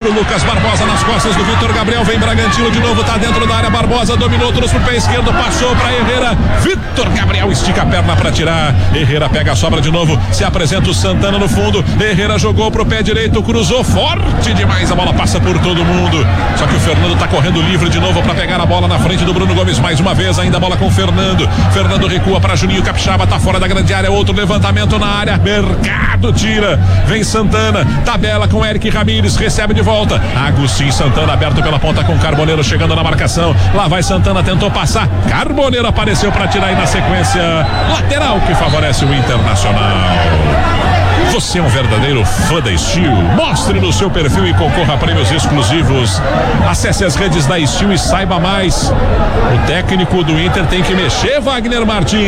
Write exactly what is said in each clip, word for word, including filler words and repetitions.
o Lucas Barbosa nas costas do Vitor Gabriel, vem Bragantino de novo, tá dentro da área, Barbosa dominou, trouxe pro pé esquerdo, passou pra Herrera, Vitor Gabriel estica a perna pra tirar, Herrera pega a sobra de novo, se apresenta o Santana no fundo, Herrera jogou pro pé direito, cruzou forte demais, a bola passa por todo mundo, só que o Fernando tá correndo livre de novo pra pegar a bola na frente do Bruno Gomes, mais uma vez, ainda a bola com o Fernando, Fernando recua pra Juninho Capixaba, tá fora da grande área, outro levantamento na área, Mercado tira, vem Santana, tabela com Eric Ramírez, recebe de volta, Agostinho Santana aberto pela ponta com Carboneiro chegando na marcação, lá vai Santana, tentou passar, Carboneiro apareceu pra tirar e na sequência, lateral que favorece o Internacional. Você é um verdadeiro fã da Steel? Mostre no seu perfil e concorra a prêmios exclusivos. Acesse as redes da Steel e saiba mais. O técnico do Inter tem que mexer, Wagner Martins.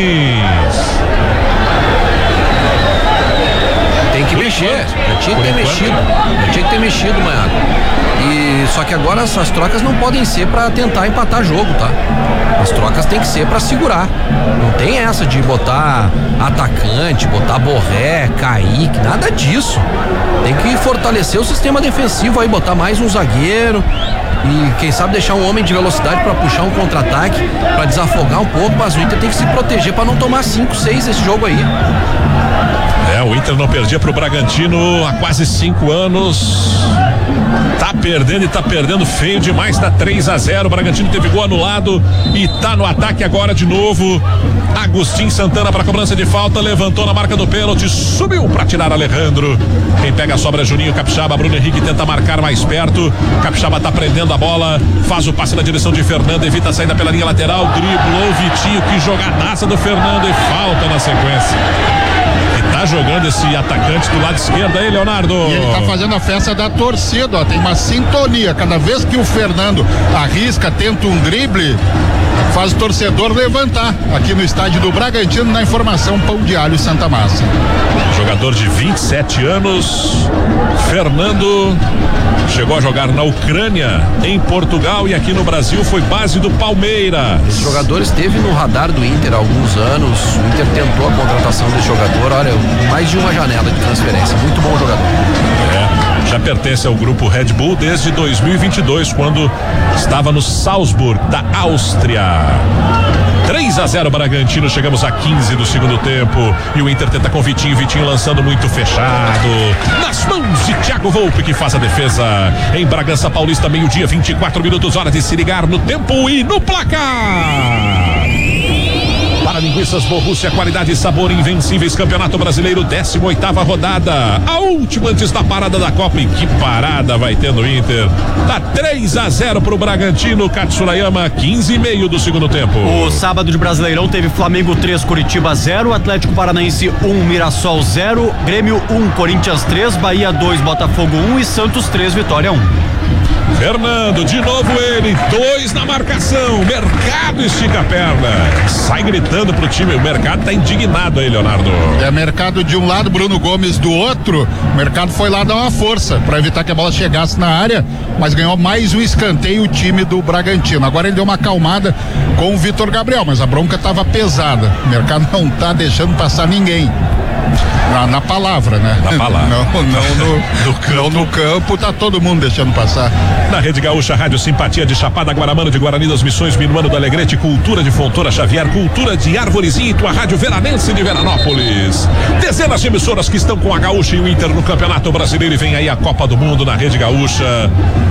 Tem que mexer, já tinha que ter mexido, já tinha que ter mexido, Maiago. E só que agora essas trocas não podem ser pra tentar empatar jogo, tá? As trocas tem que ser pra segurar. Não tem essa de botar atacante, botar Borré, Kaique, nada disso. Tem que fortalecer o sistema defensivo aí, botar mais um zagueiro e quem sabe deixar um homem de velocidade pra puxar um contra-ataque, pra desafogar um pouco, mas o Inter tem que se proteger pra não tomar cinco, seis esse jogo aí. É, o Inter não perdia pro Bragantino há quase cinco anos. Tá perdendo e tá perdendo feio demais, tá três a zero. O Bragantino teve gol anulado e tá no ataque agora de novo. Agostinho Santana para cobrança de falta, levantou na marca do pênalti, subiu para tirar Alejandro. Quem pega a sobra é Juninho Capixaba, Bruno Henrique tenta marcar mais perto. Capixaba tá prendendo a bola, faz o passe na direção de Fernando, evita a saída pela linha lateral, driblou o Vitinho, que jogadaça do Fernando e falta na sequência. Tá jogando esse atacante do lado esquerdo aí, Leonardo. E ele tá fazendo a festa da torcida, ó. Tem uma sintonia. Cada vez que o Fernando arrisca, tenta um drible, faz o torcedor levantar aqui no estádio do Bragantino, na informação Pão de Alho Santa Massa. Jogador de vinte e sete anos, Fernando, chegou a jogar na Ucrânia, em Portugal e aqui no Brasil foi base do Palmeiras. Esse jogador esteve no radar do Inter há alguns anos, o Inter tentou a contratação desse jogador, olha, mais de uma janela de transferência, muito bom jogador. É, já pertence ao grupo Red Bull desde dois mil e vinte e dois, quando estava no Salzburg, da Áustria. três a zero Bragantino, chegamos a quinze do segundo tempo e o Inter tenta com o Vitinho, Vitinho lançando muito fechado, nas mãos de Thiago Volpe que faz a defesa. Em Bragança Paulista, meio-dia, vinte e quatro minutos, hora de se ligar no tempo e no placar. Para linguiças Borrússia, qualidade e sabor invencíveis, Campeonato Brasileiro, décima oitava rodada, a última antes da parada da Copa. E que parada vai ter no Inter. Tá três a zero pro Bragantino, Katsurayama, quinze e meio do segundo tempo. O sábado de Brasileirão teve Flamengo três, Curitiba zero, Atlético Paranaense um, Mirassol zero, Grêmio um, Corinthians três, Bahia dois, Botafogo um e Santos três, Vitória um. Fernando, de novo ele, dois na marcação, Mercado estica a perna, sai gritando pro time, o Mercado tá indignado aí, Leonardo. É Mercado de um lado, Bruno Gomes do outro, o Mercado foi lá dar uma força para evitar que a bola chegasse na área, mas ganhou mais um escanteio o time do Bragantino. Agora ele deu uma acalmada com o Vitor Gabriel, mas a bronca tava pesada, o Mercado não tá deixando passar ninguém. Na, na palavra, né? Na palavra. Não, não, no, no, campo. Não no campo, tá todo mundo deixando passar. Na Rede Gaúcha, Rádio Simpatia de Chapada, Guaramano de Guarani das Missões, Minuano do Alegrete, Cultura de Fontoura Xavier, Cultura de Arvorezinha e tua Rádio Veranense de Veranópolis. Dezenas de emissoras que estão com a Gaúcha e o Inter no Campeonato Brasileiro e vem aí a Copa do Mundo na Rede Gaúcha.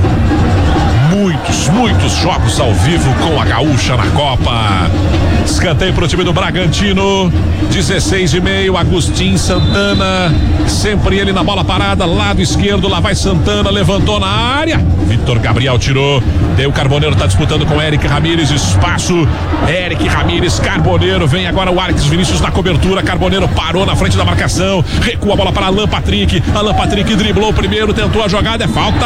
Muitos, muitos jogos ao vivo com a Gaúcha na Copa. Escanteio pro time do Bragantino, dezesseis e meio, Agostinho Santana, sempre ele na bola parada, lado esquerdo, lá vai Santana, levantou na área, Vitor Gabriel tirou, daí o Carboneiro tá disputando com Eric Ramírez, espaço, Eric Ramírez, Carboneiro, vem agora o Alex Vinícius na cobertura, Carboneiro parou na frente da marcação, recua a bola para Alan Patrick, Alan Patrick driblou o primeiro, tentou a jogada, é falta.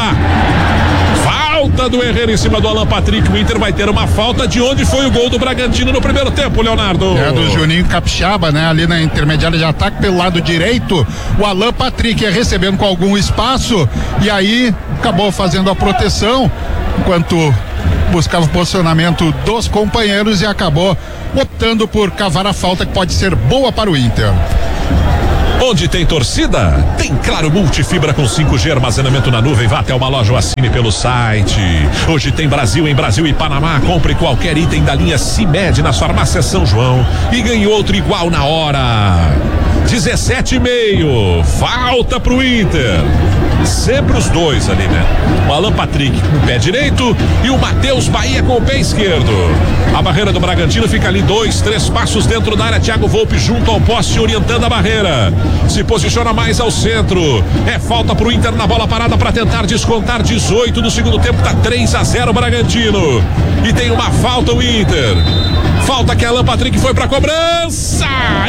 Falta do Herrera em cima do Alan Patrick. O Inter vai ter uma falta de onde foi o gol do Bragantino no primeiro tempo, Leonardo. É do Juninho Capixaba, né? Ali na intermediária de ataque pelo lado direito. O Alan Patrick ia recebendo com algum espaço e aí acabou fazendo a proteção enquanto buscava o posicionamento dos companheiros e acabou optando por cavar a falta que pode ser boa para o Inter. Onde tem torcida, tem Claro Multifibra com cinco G, armazenamento na nuvem. Vá até uma loja ou assine pelo site. Hoje tem Brasil em Brasil e Panamá. Compre qualquer item da linha CIMED nas farmácias São João e ganhe outro igual na hora. dezessete e meio, falta pro Inter. Sempre os dois ali, né? O Alan Patrick com o pé direito e o Matheus Bahia com o pé esquerdo. A barreira do Bragantino fica ali dois, três passos dentro da área. Thiago Volpe junto ao poste, orientando a barreira. Se posiciona mais ao centro. É falta pro Inter na bola parada para tentar descontar. Dezoito do segundo tempo, tá três a zero Bragantino. E tem uma falta o Inter. Falta que Alan Patrick foi pra cobrança.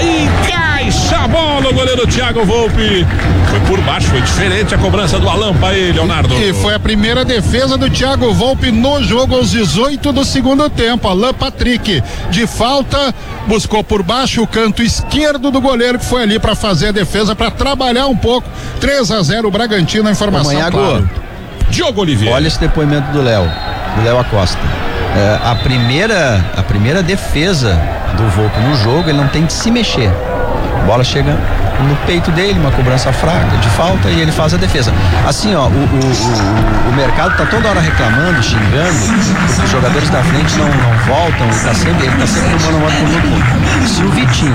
Encaixa a bola o goleiro Thiago Volpe. Foi por baixo, foi diferente a cobrança do Alan para ele, Leonardo. E foi a primeira defesa do Thiago Volpe no jogo aos dezoito do segundo tempo. Alan Patrick de falta, buscou por baixo o canto esquerdo do goleiro, que foi ali para fazer a defesa, para trabalhar um pouco. três a zero Bragantino, a informação. Manhago, claro. Diogo Oliveira. Olha esse depoimento do Léo, do Léo Acosta. É, a primeira, a primeira defesa do Volpe no jogo, ele não tem que se mexer. A bola chega no peito dele, uma cobrança fraca de falta e ele faz a defesa. Assim, ó, o, o, o, o mercado tá toda hora reclamando, xingando, porque os jogadores da frente não, não voltam, ele tá sempre, ele tá sempre no mano a mano com todo mundo. Se o Vitinho,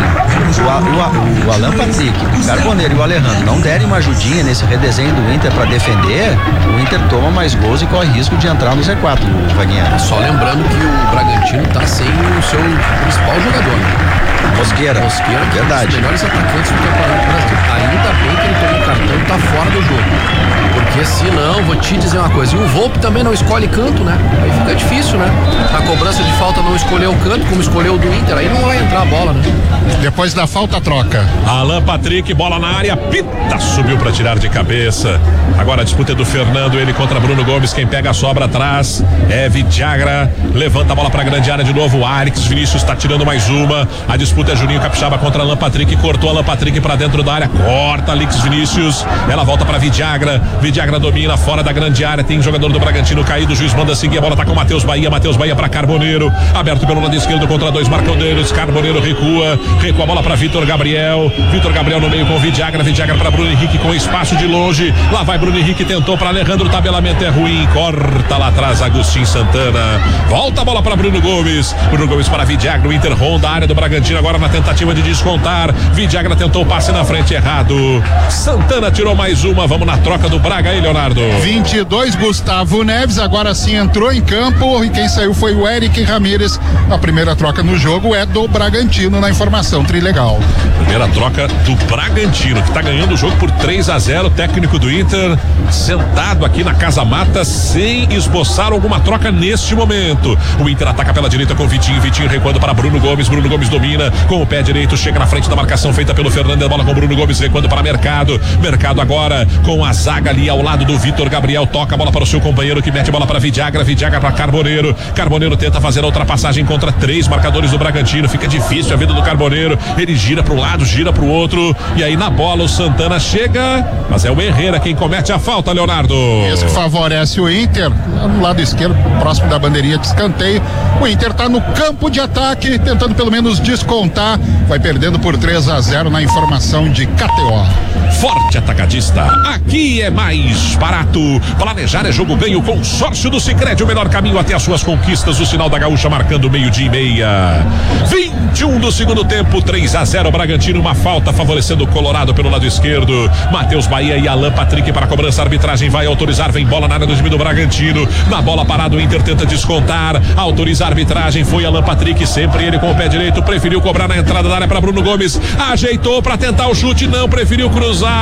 o, o, o Alan Patrick, o Carboneiro e o Alejandro não derem uma ajudinha nesse redesenho do Inter para defender, o Inter toma mais gols e corre risco de entrar no Z quatro, Vaguinha. Só lembrando que o Bragantino tá sem o seu principal jogador, né? Mosqueira. Mosqueira, verdade. Um dos melhores atacantes do campeonato brasileiro. Ainda bem que ele tomou cartão e tá fora do jogo. Porque se não, vou te dizer uma coisa. E o Volpe também não escolhe canto, né? Aí fica difícil, né? A cobrança de falta não escolheu o canto, como escolheu o do Inter. Aí não vai entrar a bola, né? Depois da falta, troca. Alan Patrick, bola na área, pita, subiu para tirar de cabeça. Agora a disputa é do Fernando, ele contra Bruno Gomes. Quem pega a sobra atrás é Vidagra. Levanta a bola pra grande área de novo. O Alex Vinícius tá tirando mais uma. A disputa é Juninho Capixaba contra Alan Patrick. Cortou Alan Patrick pra dentro da área. Corta Alex Vinícius. Ela volta pra Vidagra. Vidagra domina fora da grande área. Tem jogador do Bragantino caído. O juiz manda seguir. A bola tá com o Matheus Bahia. Matheus Bahia pra Carboneiro. Aberto pelo lado esquerdo contra dois marcadores. Carboneiro recua. Recua a bola pra Vitor Gabriel. Vitor Gabriel no meio com Vidagra. Vidagra pra Bruno Henrique com espaço de longe. Lá vai Bruno Henrique. Tentou pra Alejandro. O tabelamento é ruim. Corta lá atrás Agostinho Santana. Volta a bola pra Bruno Gomes. Bruno Gomes para Vidagra. O Inter ronda a área do Bragantino agora na tentativa de descontar. Vidagra tentou o passe na frente errado. Santana tirou mais uma. Vamos na troca do Braga aí, Leonardo. vinte e dois, Gustavo Neves agora sim entrou em campo e quem saiu foi o Eric Ramírez. A primeira troca no jogo é do Bragantino, na informação trilegal. Primeira troca do Bragantino, que tá ganhando o jogo por três a zero. O técnico do Inter sentado aqui na Casa Mata sem esboçar alguma troca neste momento. O Inter ataca pela direita com o Vitinho. Vitinho recuando para Bruno Gomes. Bruno Gomes domina com o pé direito, chega na frente da marcação feita pelo Fernando. A bola com o Bruno Gomes recuando para Mercado. Mercado agora com a zaga ali ao lado do Vitor Gabriel. Toca a bola para o seu companheiro que mete a bola para Vidagra. Vidagra para Carboneiro. Carboneiro tenta fazer a ultrapassagem contra três marcadores do Bragantino. Fica difícil a vida do Carboneiro. Ele gira para um lado, gira para o outro. E aí na bola o Santana chega, mas é o Herrera quem comete a falta, Leonardo. Isso que favorece o Inter, no lado esquerdo, próximo da bandeirinha de escanteio. O Inter tá no campo de ataque, tentando pelo menos descontar. Vai perdendo por três a zero na informação de K T O. Forte Atacadista, aqui é mais barato. Planejar é jogo ganho. Consórcio do Sicredi, o melhor caminho até as suas conquistas. O sinal da Gaúcha marcando meio-dia e meia. vinte e um do segundo tempo, três a zero Bragantino. Uma falta favorecendo o Colorado pelo lado esquerdo. Matheus Bahia e Alan Patrick para a cobrança. A arbitragem vai autorizar. Vem bola na área do time do Bragantino. Na bola parada, o Inter tenta descontar. Autoriza a arbitragem. Foi Alan Patrick, sempre ele com o pé direito. Preferiu cobrar na entrada da área para Bruno Gomes. Ajeitou para tentar o chute, não, preferiu cruzar.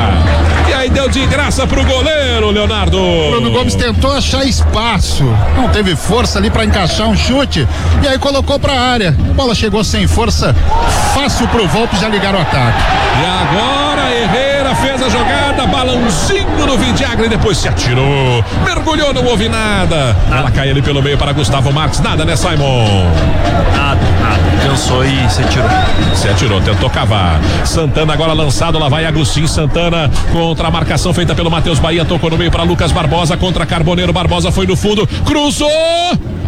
E aí deu de graça pro goleiro, Leonardo. Bruno Gomes tentou achar espaço, não teve força ali para encaixar um chute e aí colocou pra área. A bola chegou sem força, fácil pro Volpe, já ligaram o ataque. E agora Herrera fez a jogada, balãozinho no Vidagra e depois se atirou, mergulhou, não houve nada. nada. Ela cai ali pelo meio para Gustavo Marques, nada, né, Simon? Nada, nada, cansou e se atirou. Se atirou, tentou cavar. Santana agora lançado, lá vai Agostinho Santana contra a marcação feita pelo Matheus Bahia, tocou no meio para Lucas Barbosa contra Carboneiro. Barbosa foi no fundo, cruzou.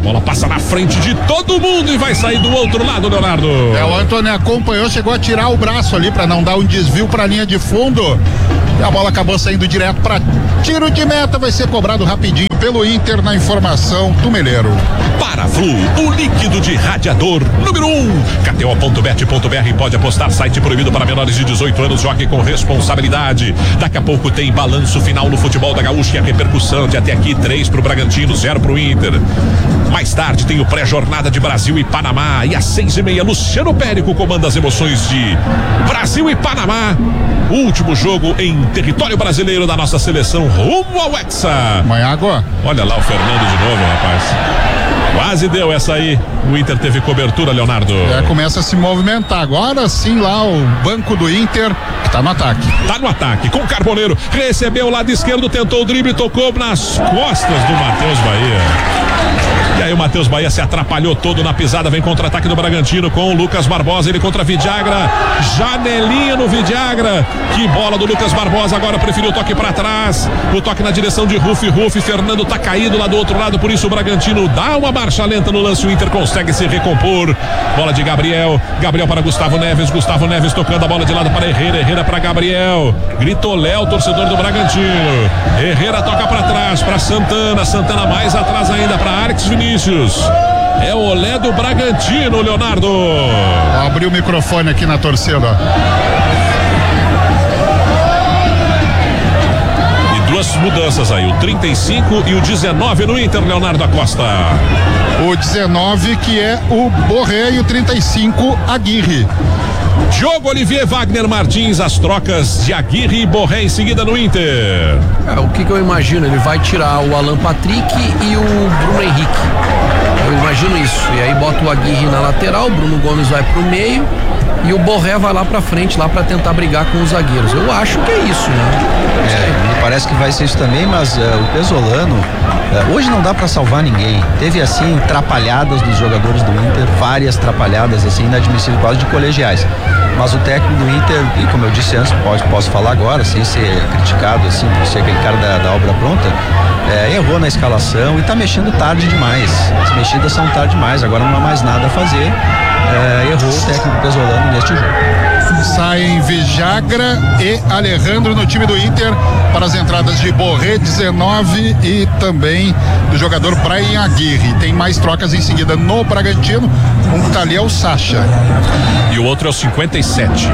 bola passa na frente de todo mundo e vai sair do outro lado, Leonardo. É, o Antônio acompanhou, chegou a tirar o braço ali para não dar um desvio para a linha de fundo. E a bola acabou saindo direto para tiro de meta, vai ser cobrado rapidinho pelo Inter na informação Tumeleiro. Paraflu, o líquido de radiador número um. K T O ponto bet ponto B R pode apostar, site proibido para menores de dezoito anos, jogue com responsabilidade. Daqui a pouco tem balanço final no futebol da Gaúcha e a repercussão de até aqui, três pro Bragantino, zero pro Inter. Mais tarde tem o pré-jornada de Brasil e Panamá e às seis e meia Luciano Périco comanda as emoções de Brasil e Panamá. O último jogo em território brasileiro da nossa seleção rumo ao Hexa. Amanhã agora. Olha lá o Fernando de novo, rapaz. Quase deu essa aí. O Inter teve cobertura, Leonardo. É, começa a se movimentar. Agora sim lá o banco do Inter que tá no ataque. Tá no ataque com o Carboneiro. Recebeu o lado esquerdo, tentou o drible, tocou nas costas do Matheus Bahia. E aí o Matheus Bahia se atrapalhou todo na pisada, vem contra-ataque do Bragantino com o Lucas Barbosa, ele contra Vidagra, janelinha no Vidagra, que bola do Lucas Barbosa, agora preferiu o toque pra trás, o toque na direção de Rufi, Rufi, Fernando tá caído lá do outro lado, por isso o Bragantino dá uma marcha lenta no lance, o Inter consegue se recompor, bola de Gabriel, Gabriel para Gustavo Neves, Gustavo Neves tocando a bola de lado para Herrera, Herrera para Gabriel, gritou Léo, torcedor do Bragantino, Herrera toca pra trás, pra Santana, Santana mais atrás ainda pra Alex Vinícius. É o Olé do Bragantino, Leonardo. Abriu o microfone aqui na torcida. E duas mudanças aí, o trinta e cinco e o dezenove no Inter, Leonardo Acosta. O dezenove que é o Borré e o trinta e cinco Aguirre. Diogo Olivier, Wagner Martins, as trocas de Aguirre e Borré em seguida no Inter. É, o que que eu imagino? Ele vai tirar o Alan Patrick e o Bruno Henrique. Eu imagino isso. E aí bota o Aguirre na lateral, o Bruno Gomes vai pro meio e o Borré vai lá pra frente, lá pra tentar brigar com os zagueiros. Eu acho que é isso, né? É, me parece que vai ser isso também, mas uh, o Pesolano, uh, hoje não dá pra salvar ninguém. Teve assim, trapalhadas dos jogadores do Inter, várias trapalhadas assim, inadmissíveis, quase de colegiais. Mas o técnico do Inter, e como eu disse antes, pode, posso falar agora, sem ser criticado assim, por ser aquele cara da, da obra pronta, é, errou na escalação e tá mexendo tarde demais. As mexidas são tarde demais, agora não há mais nada a fazer. É, errou o técnico Pesolano neste jogo. Saem Vidagra e Alejandro no time do Inter para as entradas de Borré, dezenove, e também do jogador Brian Aguirre. Tem mais trocas em seguida no Bragantino. Um que tá ali é o Sacha. E o outro é o cinquenta e sete.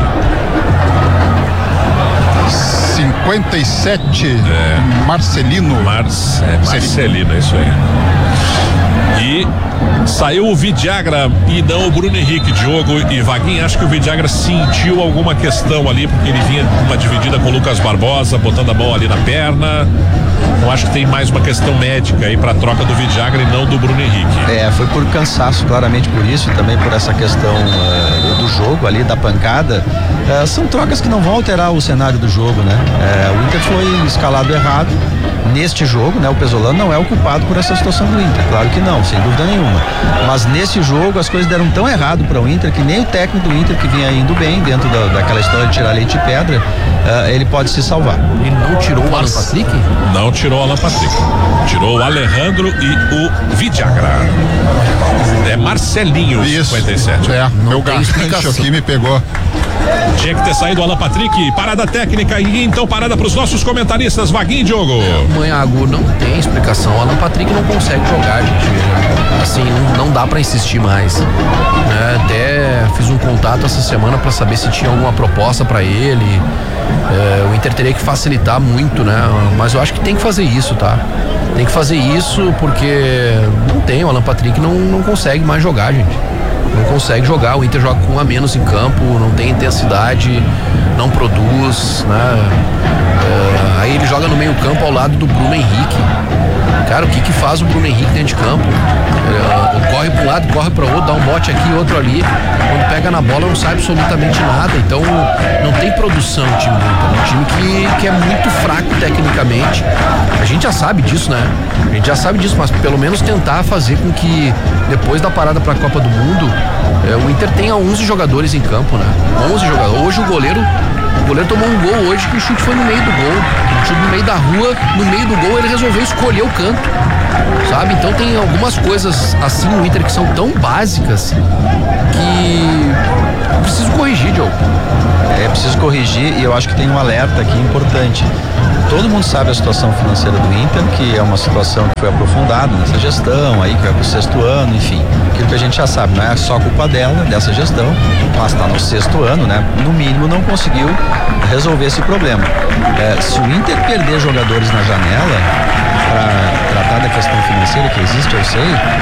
cinquenta e sete, É. Marcelino. Marce, é, Marcelino, é isso aí. E saiu o Vidagra e não o Bruno Henrique. Diogo e Vaguinho, acho que o Vidagra sentiu alguma questão ali, porque ele vinha com uma dividida com o Lucas Barbosa, botando a mão ali na perna. Então acho que tem mais uma questão médica aí pra troca do Vidagra e não do Bruno Henrique. É, foi por cansaço, claramente por isso, e também por essa questão uh, do jogo ali, da pancada. Uh, são trocas que não vão alterar o cenário do jogo, né? Uh, o Inter foi escalado errado neste jogo, né? O Pesolano não é o culpado por essa situação do Inter, claro que não, sem dúvida nenhuma. Mas nesse jogo as coisas deram tão errado para o Inter que nem o técnico do Inter, que vinha indo bem dentro da, daquela história de tirar leite de pedra, uh, ele pode se salvar. Ele não tirou o Alan Patrick? Não tirou o Alan Patrick. Tirou o Alejandro e o Vidagra. É Marcelinho, Isso. cinquenta e sete. É, meu gancho explicação. aqui me pegou. Tinha que ter saído o Alan Patrick. Parada técnica e então parada para os nossos comentaristas, Vaguinho e Diogo. Manhago, não tem explicação. O Alan Patrick não consegue jogar, gente. Assim, não, não dá pra insistir mais. Né? Até fiz um contato essa semana pra saber se tinha alguma proposta pra ele. É, o Inter teria que facilitar muito, né? Mas eu acho que tem que fazer isso, tá? Tem que fazer isso porque não tem, o Alan Patrick não, não consegue mais jogar, gente. Não consegue jogar, o Inter joga com um a menos em campo, não tem intensidade, não produz, né? É, aí ele joga no meio campo ao lado do Bruno Henrique. Cara, o que que faz o Bruno Henrique dentro de campo? Ele corre para um lado, corre para outro, dá um bote aqui, outro ali. Quando pega na bola não sai absolutamente nada. Então não tem produção o time do Inter. É um time que, que é muito fraco tecnicamente. A gente já sabe disso, né? A gente já sabe disso, mas pelo menos tentar fazer com que depois da parada para a Copa do Mundo, é, o Inter tenha onze jogadores em campo, né? onze jogadores. Hoje o goleiro O goleiro tomou um gol hoje que o chute foi no meio do gol. O chute no meio da rua, no meio do gol, ele resolveu escolher o canto. sabe? Então tem algumas coisas assim no Inter que são tão básicas que preciso corrigir, Diogo. É preciso corrigir, e eu acho que tem um alerta aqui importante. Todo mundo sabe a situação financeira do Inter, que é uma situação que foi aprofundada nessa gestão, aí que vai pro sexto ano, enfim, aquilo que a gente já sabe, não é só culpa dela, dessa gestão, mas está no sexto ano, né? No mínimo não conseguiu resolver esse problema. É, se o Inter perder jogadores na janela para tratar da questão financeira que existe, eu sei,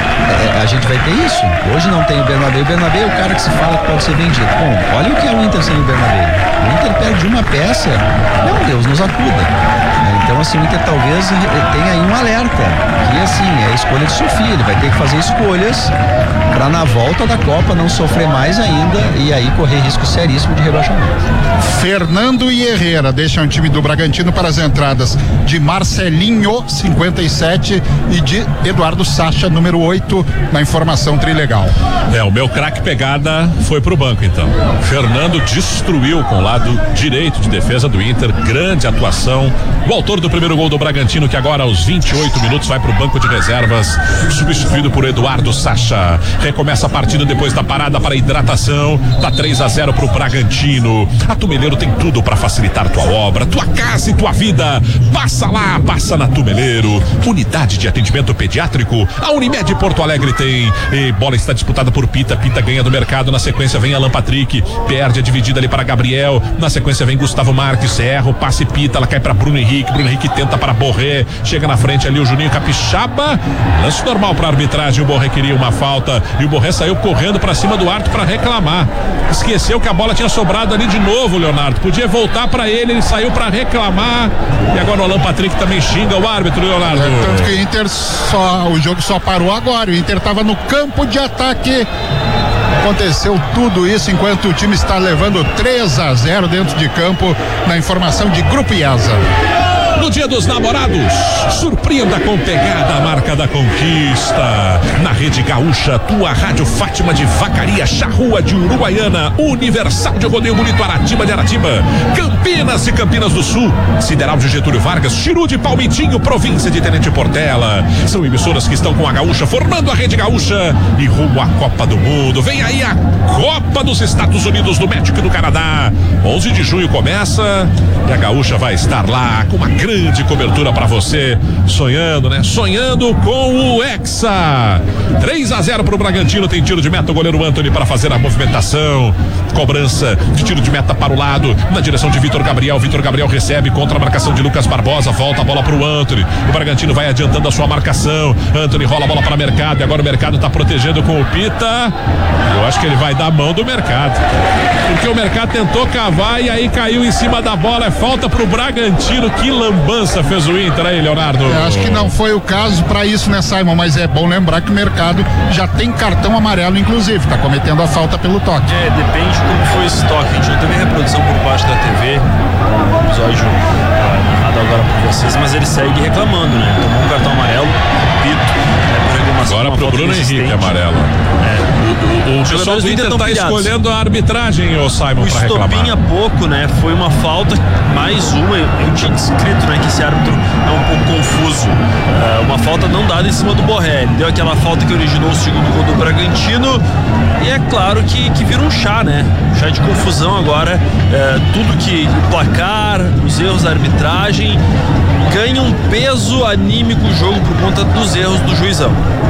é, a gente vai ter isso. Hoje não tem o Bernabé. O Bernabé é o cara que se fala que pode ser vendido. Bom, olha o que é o Inter sem o Bernabé. O Inter perde uma peça, meu Deus, nos acuda. Então, assim, o Inter talvez tenha aí um alerta, que assim, é a escolha de Sofia, ele vai ter que fazer escolhas para na volta da Copa não sofrer mais ainda e aí correr risco seríssimo de rebaixamento. Fernando e Herrera deixam o time do Bragantino para as entradas de Marcelinho, cinquenta e sete, e de Eduardo Sacha, número oito, na informação trilegal. É, o meu craque pegada foi pro banco, então. Fernando destruiu com o lado direito de defesa do Inter, grande atuação. O autor do primeiro gol do Bragantino, que agora aos vinte e oito minutos vai pro banco de reservas, substituído por Eduardo Sacha. Recomeça a partida depois da parada para hidratação. Tá três a zero pro Bragantino. A Tumeleiro tem tudo para facilitar tua obra, tua casa e tua vida. Passa lá, passa na Tumeleiro. Unidade de atendimento pediátrico. A Unimed Porto Alegre tem. E bola está disputada por Pita. Pita ganha do mercado. Na sequência vem Alan Patrick. Perde a dividida ali para Gabriel. Na sequência vem Gustavo Marques. Erra o passe Pita. Ela cai para Bruno Henrique. Bruno Henrique tenta para Borré. Chega na frente ali o Juninho Capixaba. Lance normal para arbitragem. O Borré queria uma falta. E o Borré saiu correndo para cima do árbitro para reclamar. Esqueceu que a bola tinha sobrado ali de novo, Leonardo. Podia voltar para ele. Ele saiu para reclamar. E agora o Alan Patrick também xinga o árbitro, Leonardo. É, tanto que o Inter só. O jogo só parou agora. O Inter estava no campo de ataque. Aconteceu tudo isso enquanto o time está levando três a zero dentro de campo, na informação de Grupo IESA. No Dia dos Namorados, surpreenda com pegada a marca da conquista. Na Rede Gaúcha, tua Rádio Fátima de Vacaria, Charrua de Uruguaiana, Universal de Rodeio Bonito, Aratiba de Aratiba, Campinas e Campinas do Sul, Sideral de Getúlio Vargas, Chiru de Palmitinho, província de Tenente Portela. São emissoras que estão com a Gaúcha, formando a Rede Gaúcha e rumo à Copa do Mundo. Vem aí a Copa dos Estados Unidos, do México e do Canadá. onze de junho começa e a Gaúcha vai estar lá com uma grande cobertura para você, sonhando, né? Sonhando com o Hexa. três a zero pro Bragantino, tem tiro de meta, o goleiro Antony para fazer a movimentação. Cobrança de tiro de meta para o lado, na direção de Vitor Gabriel. Vitor Gabriel recebe contra a marcação de Lucas Barbosa, volta a bola pro Antony. O Bragantino vai adiantando a sua marcação. Antony rola a bola para Mercado e agora o Mercado tá protegendo com o Pita. Eu acho que ele vai dar a mão do Mercado, porque o Mercado tentou cavar e aí caiu em cima da bola. É falta pro Bragantino. Que lambança fez o Inter aí, Leonardo. Eu acho que não foi o caso para isso, né, Simon? Mas é bom lembrar que o Mercado já tem cartão amarelo, inclusive, tá cometendo a falta pelo toque. É, depende de como foi esse toque. A gente não teve reprodução por parte da T V, um episódio narrado agora por vocês, mas ele segue reclamando, né? Tomou um cartão amarelo, pito, né, por reclamação. Agora pro Bruno Henrique amarelo. É. O, o, o pessoal do Inter tá escolhendo a arbitragem, ô Simon, o pra reclamar. estopim há pouco, né? Foi uma falta, mais uma. Eu, eu tinha descrito, né? Que esse árbitro é um pouco confuso. É, uma falta não dada em cima do Borré. Ele deu aquela falta que originou o segundo gol do Bragantino. E é claro que, que vira um chá, né? Um chá de confusão agora. É, tudo que o placar, os erros da arbitragem ganham um peso anímico o jogo por conta dos erros do juizão.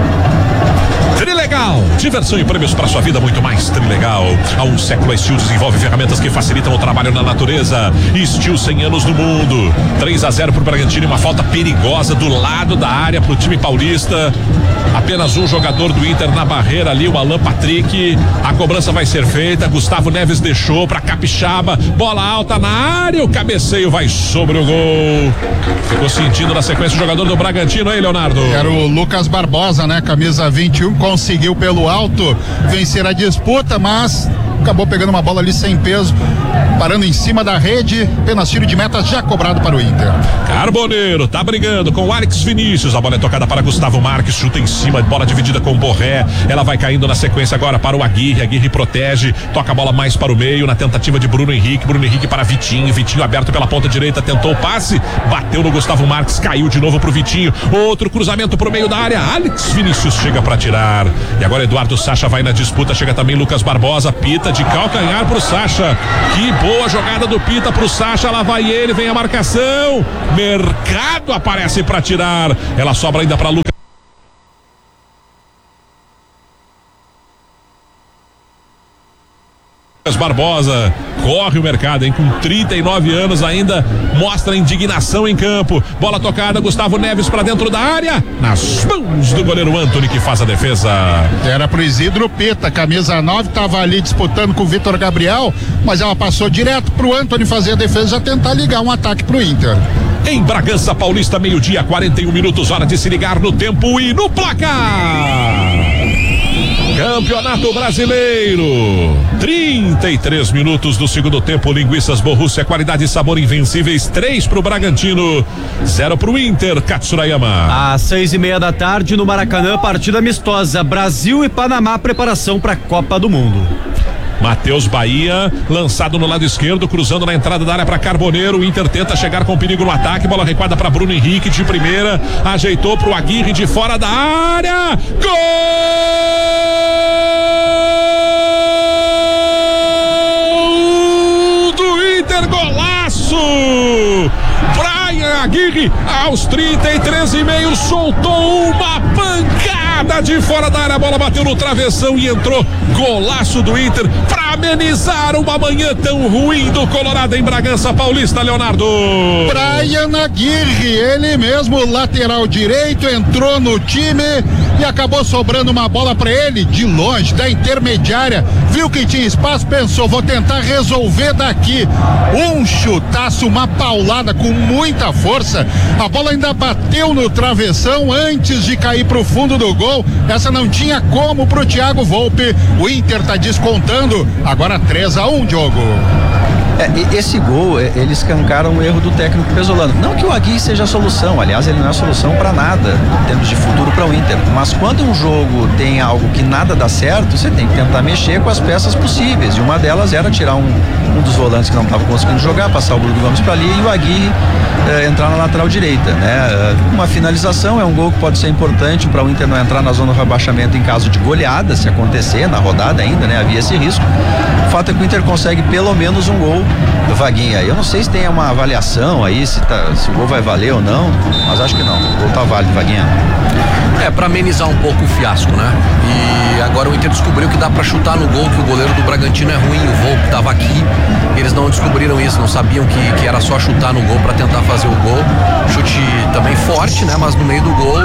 Trilegal, diversão e prêmios para sua vida, muito mais Trilegal. Há um século a Steel desenvolve ferramentas que facilitam o trabalho na natureza. Steel, cem anos no mundo. três a zero pro Bragantino, uma falta perigosa do lado da área pro time paulista. Apenas um jogador do Inter na barreira ali, o Alan Patrick. A cobrança vai ser feita. Gustavo Neves deixou para Capixaba. Bola alta na área, o cabeceio vai sobre o gol. Ficou sentindo na sequência o jogador do Bragantino aí, Leonardo. Era o Lucas Barbosa, né? Camisa vinte e um, conseguiu pelo alto vencer a disputa, mas acabou pegando uma bola ali sem peso, parando em cima da rede, apenas tiro de meta já cobrado para o Inter. Carboneiro tá brigando com o Alex Vinícius, a bola é tocada para Gustavo Marques, chuta em cima, bola dividida com o Borré, ela vai caindo na sequência agora para o Aguirre, Aguirre protege, toca a bola mais para o meio, na tentativa de Bruno Henrique, Bruno Henrique para Vitinho, Vitinho aberto pela ponta direita, tentou o passe, bateu no Gustavo Marques, caiu de novo pro Vitinho, outro cruzamento pro meio da área, Alex Vinícius chega para tirar, e agora Eduardo Sacha vai na disputa, chega também Lucas Barbosa, pita de calcanhar pro Sacha, que boa jogada do Pita pro Sacha, lá vai ele, vem a marcação, Mercado aparece para tirar, ela sobra ainda para Lucas Barbosa, corre o Mercado, hein? Com trinta e nove anos ainda mostra indignação em campo, bola tocada, Gustavo Neves pra dentro da área, nas mãos do goleiro Antony que faz a defesa. Era pro Isidro Pita, camisa nove, tava ali disputando com o Vitor Gabriel, mas ela passou direto pro Antony fazer a defesa, tentar ligar um ataque pro Inter. Em Bragança Paulista, meio-dia, quarenta e um minutos, hora de se ligar no tempo e no placar. Campeonato Brasileiro, trinta e três minutos do segundo tempo, Linguiças Borrússia, qualidade e sabor invencíveis, três pro Bragantino, zero pro Inter, Katsurayama. Às seis e meia da tarde no Maracanã, partida amistosa, Brasil e Panamá, preparação para a Copa do Mundo. Matheus Bahia, lançado no lado esquerdo, cruzando na entrada da área para Carboneiro, o Inter tenta chegar com perigo no ataque, bola recuada para Bruno Henrique de primeira, ajeitou pro Aguirre de fora da área, gol do Inter, golaço! Brian Aguirre, aos trinta e três e meio, soltou uma pancada de fora da área, a bola bateu no travessão e entrou, golaço do Inter para amenizar uma manhã tão ruim do Colorado em Bragança Paulista, Leonardo. Brian Aguirre, ele mesmo, lateral direito, entrou no time e acabou sobrando uma bola para ele de longe, da intermediária, viu que tinha espaço, pensou, vou tentar resolver daqui, um chutaço, uma paulada com muita força, a bola ainda bateu no travessão antes de cair pro fundo do gol, essa não tinha como pro Thiago Volpe, o Inter tá descontando, agora três a um, Diogo. É, esse gol, eles escancaram o erro do técnico pesolano. Não que o Aguirre seja a solução, aliás, ele não é a solução para nada, em termos de futuro para o Inter. Mas quando um jogo tem algo que nada dá certo, você tem que tentar mexer com as peças possíveis. E uma delas era tirar um, um dos volantes que não estava conseguindo jogar, passar o Bruno Gomes para ali e o Aguirre eh, entrar na lateral direita, né? Uma finalização é um gol que pode ser importante para o Inter não entrar na zona do rebaixamento em caso de goleada, se acontecer na rodada ainda, né? Havia esse risco. O fato é que o Inter consegue pelo menos um gol. Vaguinha, eu não sei se tem uma avaliação aí, se, tá, se o gol vai valer ou não, mas acho que não, o gol tá válido, Vaguinha. É, pra amenizar um pouco o fiasco, né? E agora o Inter descobriu que dá pra chutar no gol, que o goleiro do Bragantino é ruim, o Volpe tava aqui, eles não descobriram isso, não sabiam que, que era só chutar no gol pra tentar fazer o gol, chute também forte, né? Mas no meio do gol,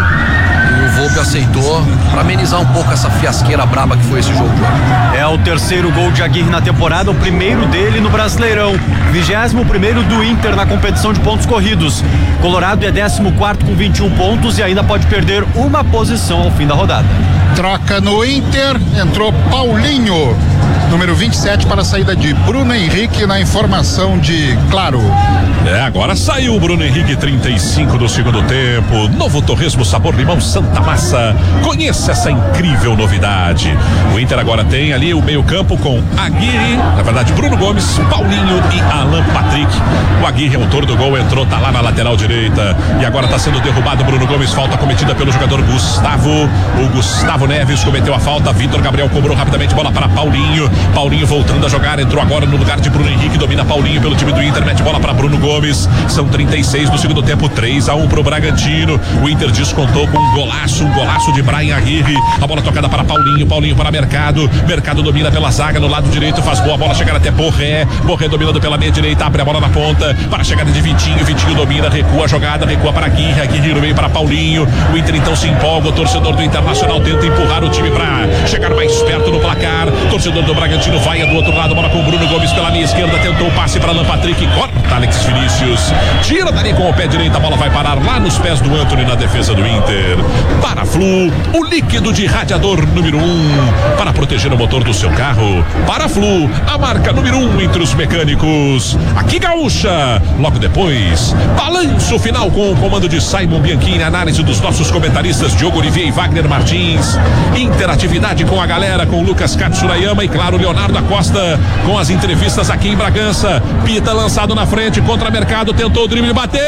o Volpe aceitou pra amenizar um pouco essa fiasqueira braba que foi esse jogo. É o terceiro gol de Aguirre na temporada, o primeiro dele no Brasileirão, vigésimo primeiro do Inter na competição de pontos corridos. Colorado é décimo quarto com vinte e um pontos e ainda pode perder uma posição ao fim da rodada. Troca no Inter, entrou Paulinho, número vinte e sete, para a saída de Bruno Henrique, na informação de Claro. É, agora saiu o Bruno Henrique, trinta e cinco do segundo tempo. Novo torresmo sabor limão Santa Massa. Conheça essa incrível novidade. O Inter agora tem ali o meio-campo com Aguirre, na verdade Bruno Gomes, Paulinho e Alan Patrick. O Aguirre, autor do gol, entrou, tá lá na lateral direita. E agora tá sendo derrubado Bruno Gomes, falta cometida pelo jogador Gustavo. O Gustavo Neves cometeu a falta, Vitor Gabriel cobrou rapidamente, bola para Paulinho. Paulinho voltando a jogar, entrou agora no lugar de Bruno Henrique, domina Paulinho pelo time do Inter, mete bola para Bruno Gomes. São trinta e seis do segundo tempo, três a um pro Bragantino. O Inter descontou com um golaço, um golaço de Brian Aguirre. A bola tocada para Paulinho, Paulinho para Mercado. Mercado domina pela zaga no lado direito, faz boa bola chegar até Borré. Borré dominando pela meia direita, abre a bola na ponta para a chegada de Vitinho. Vitinho domina, recua a jogada, recua para Aguirre. Aguirre no meio para Paulinho. O Inter então se empolga, o torcedor do Internacional tenta empurrar o time para chegar mais perto no placar. Torcedor do do Bragantino, vai do outro lado, bola com o Bruno Gomes pela linha esquerda, tentou o passe para Alan Patrick, corta Alex Vinícius, tira dali com o pé direito, a bola vai parar lá nos pés do Antony na defesa do Inter. Paraflu, o líquido de radiador número um, para proteger o motor do seu carro. Paraflu, a marca número um entre os mecânicos. Aqui Gaúcha, logo depois, balanço final com o comando de Simon Bianchini, análise dos nossos comentaristas Diogo Olivier e Wagner Martins, interatividade com a galera, com Lucas Katsurayama e claro, Leonardo Acosta, com as entrevistas aqui em Bragança. Pita lançado na frente, contra mercado, tentou o drible, bateu,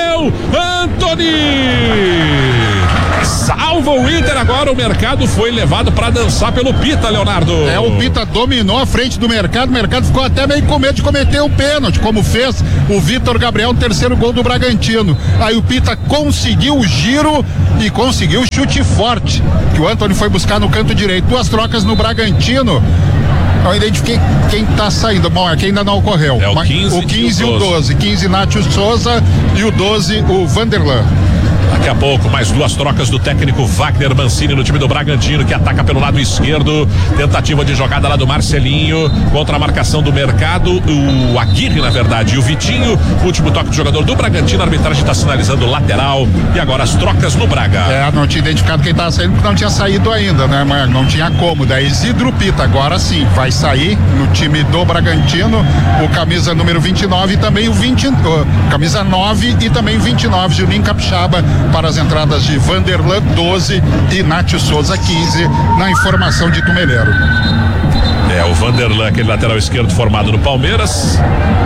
Antony! Salva o Inter, agora o mercado foi levado para dançar pelo Pita, Leonardo. É, o Pita dominou a frente do mercado, o mercado ficou até meio com medo de cometer o pênalti, como fez o Vitor Gabriel, o terceiro gol do Bragantino. Aí o Pita conseguiu o giro e conseguiu o chute forte, que o Antony foi buscar no canto direito. Duas trocas no Bragantino. Eu identifiquei quem tá saindo. Bom, aqui ainda não ocorreu. É o quinze, o quinze e o doze. quinze, Nátio Souza e o doze, o Vanderlan. Daqui a pouco, mais duas trocas do técnico Wagner Mancini no time do Bragantino, que ataca pelo lado esquerdo. Tentativa de jogada lá do Marcelinho contra a marcação do mercado. O Aguirre, na verdade, e o Vitinho. Último toque de jogador do Bragantino. A arbitragem está sinalizando lateral. E agora as trocas no Braga. É, não tinha identificado quem tava saindo porque não tinha saído ainda, né? Mas não tinha como. Daí Isidro Pita, agora sim, vai sair no time do Bragantino. O camisa número vinte e nove e também o vinte, uh, camisa nove e também vinte e nove, Juninho Capixaba, para as entradas de Vanderlan, doze, e Nátio Souza, quinze, na informação de Tumeleiro. É, o Vanderlan, aquele lateral esquerdo formado no Palmeiras.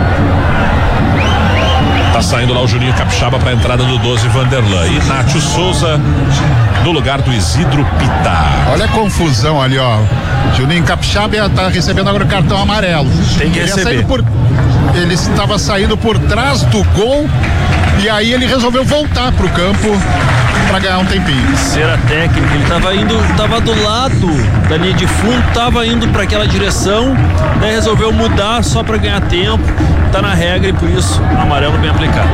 Tá saindo lá o Juninho Capixaba para a entrada do doze, Vanderlan. E Nátio Souza no lugar do Isidro Pita. Olha a confusão ali, ó. Juninho Capixaba tá recebendo agora o cartão amarelo. Tem que ele receber. Por, ele estava saindo por trás do gol e aí ele resolveu voltar pro campo para ganhar um tempinho. Cera técnica, ele tava indo, tava do lado da linha de fundo, tava indo para aquela direção, daí resolveu mudar só para ganhar tempo. Tá na regra e por isso amarelo bem aplicado.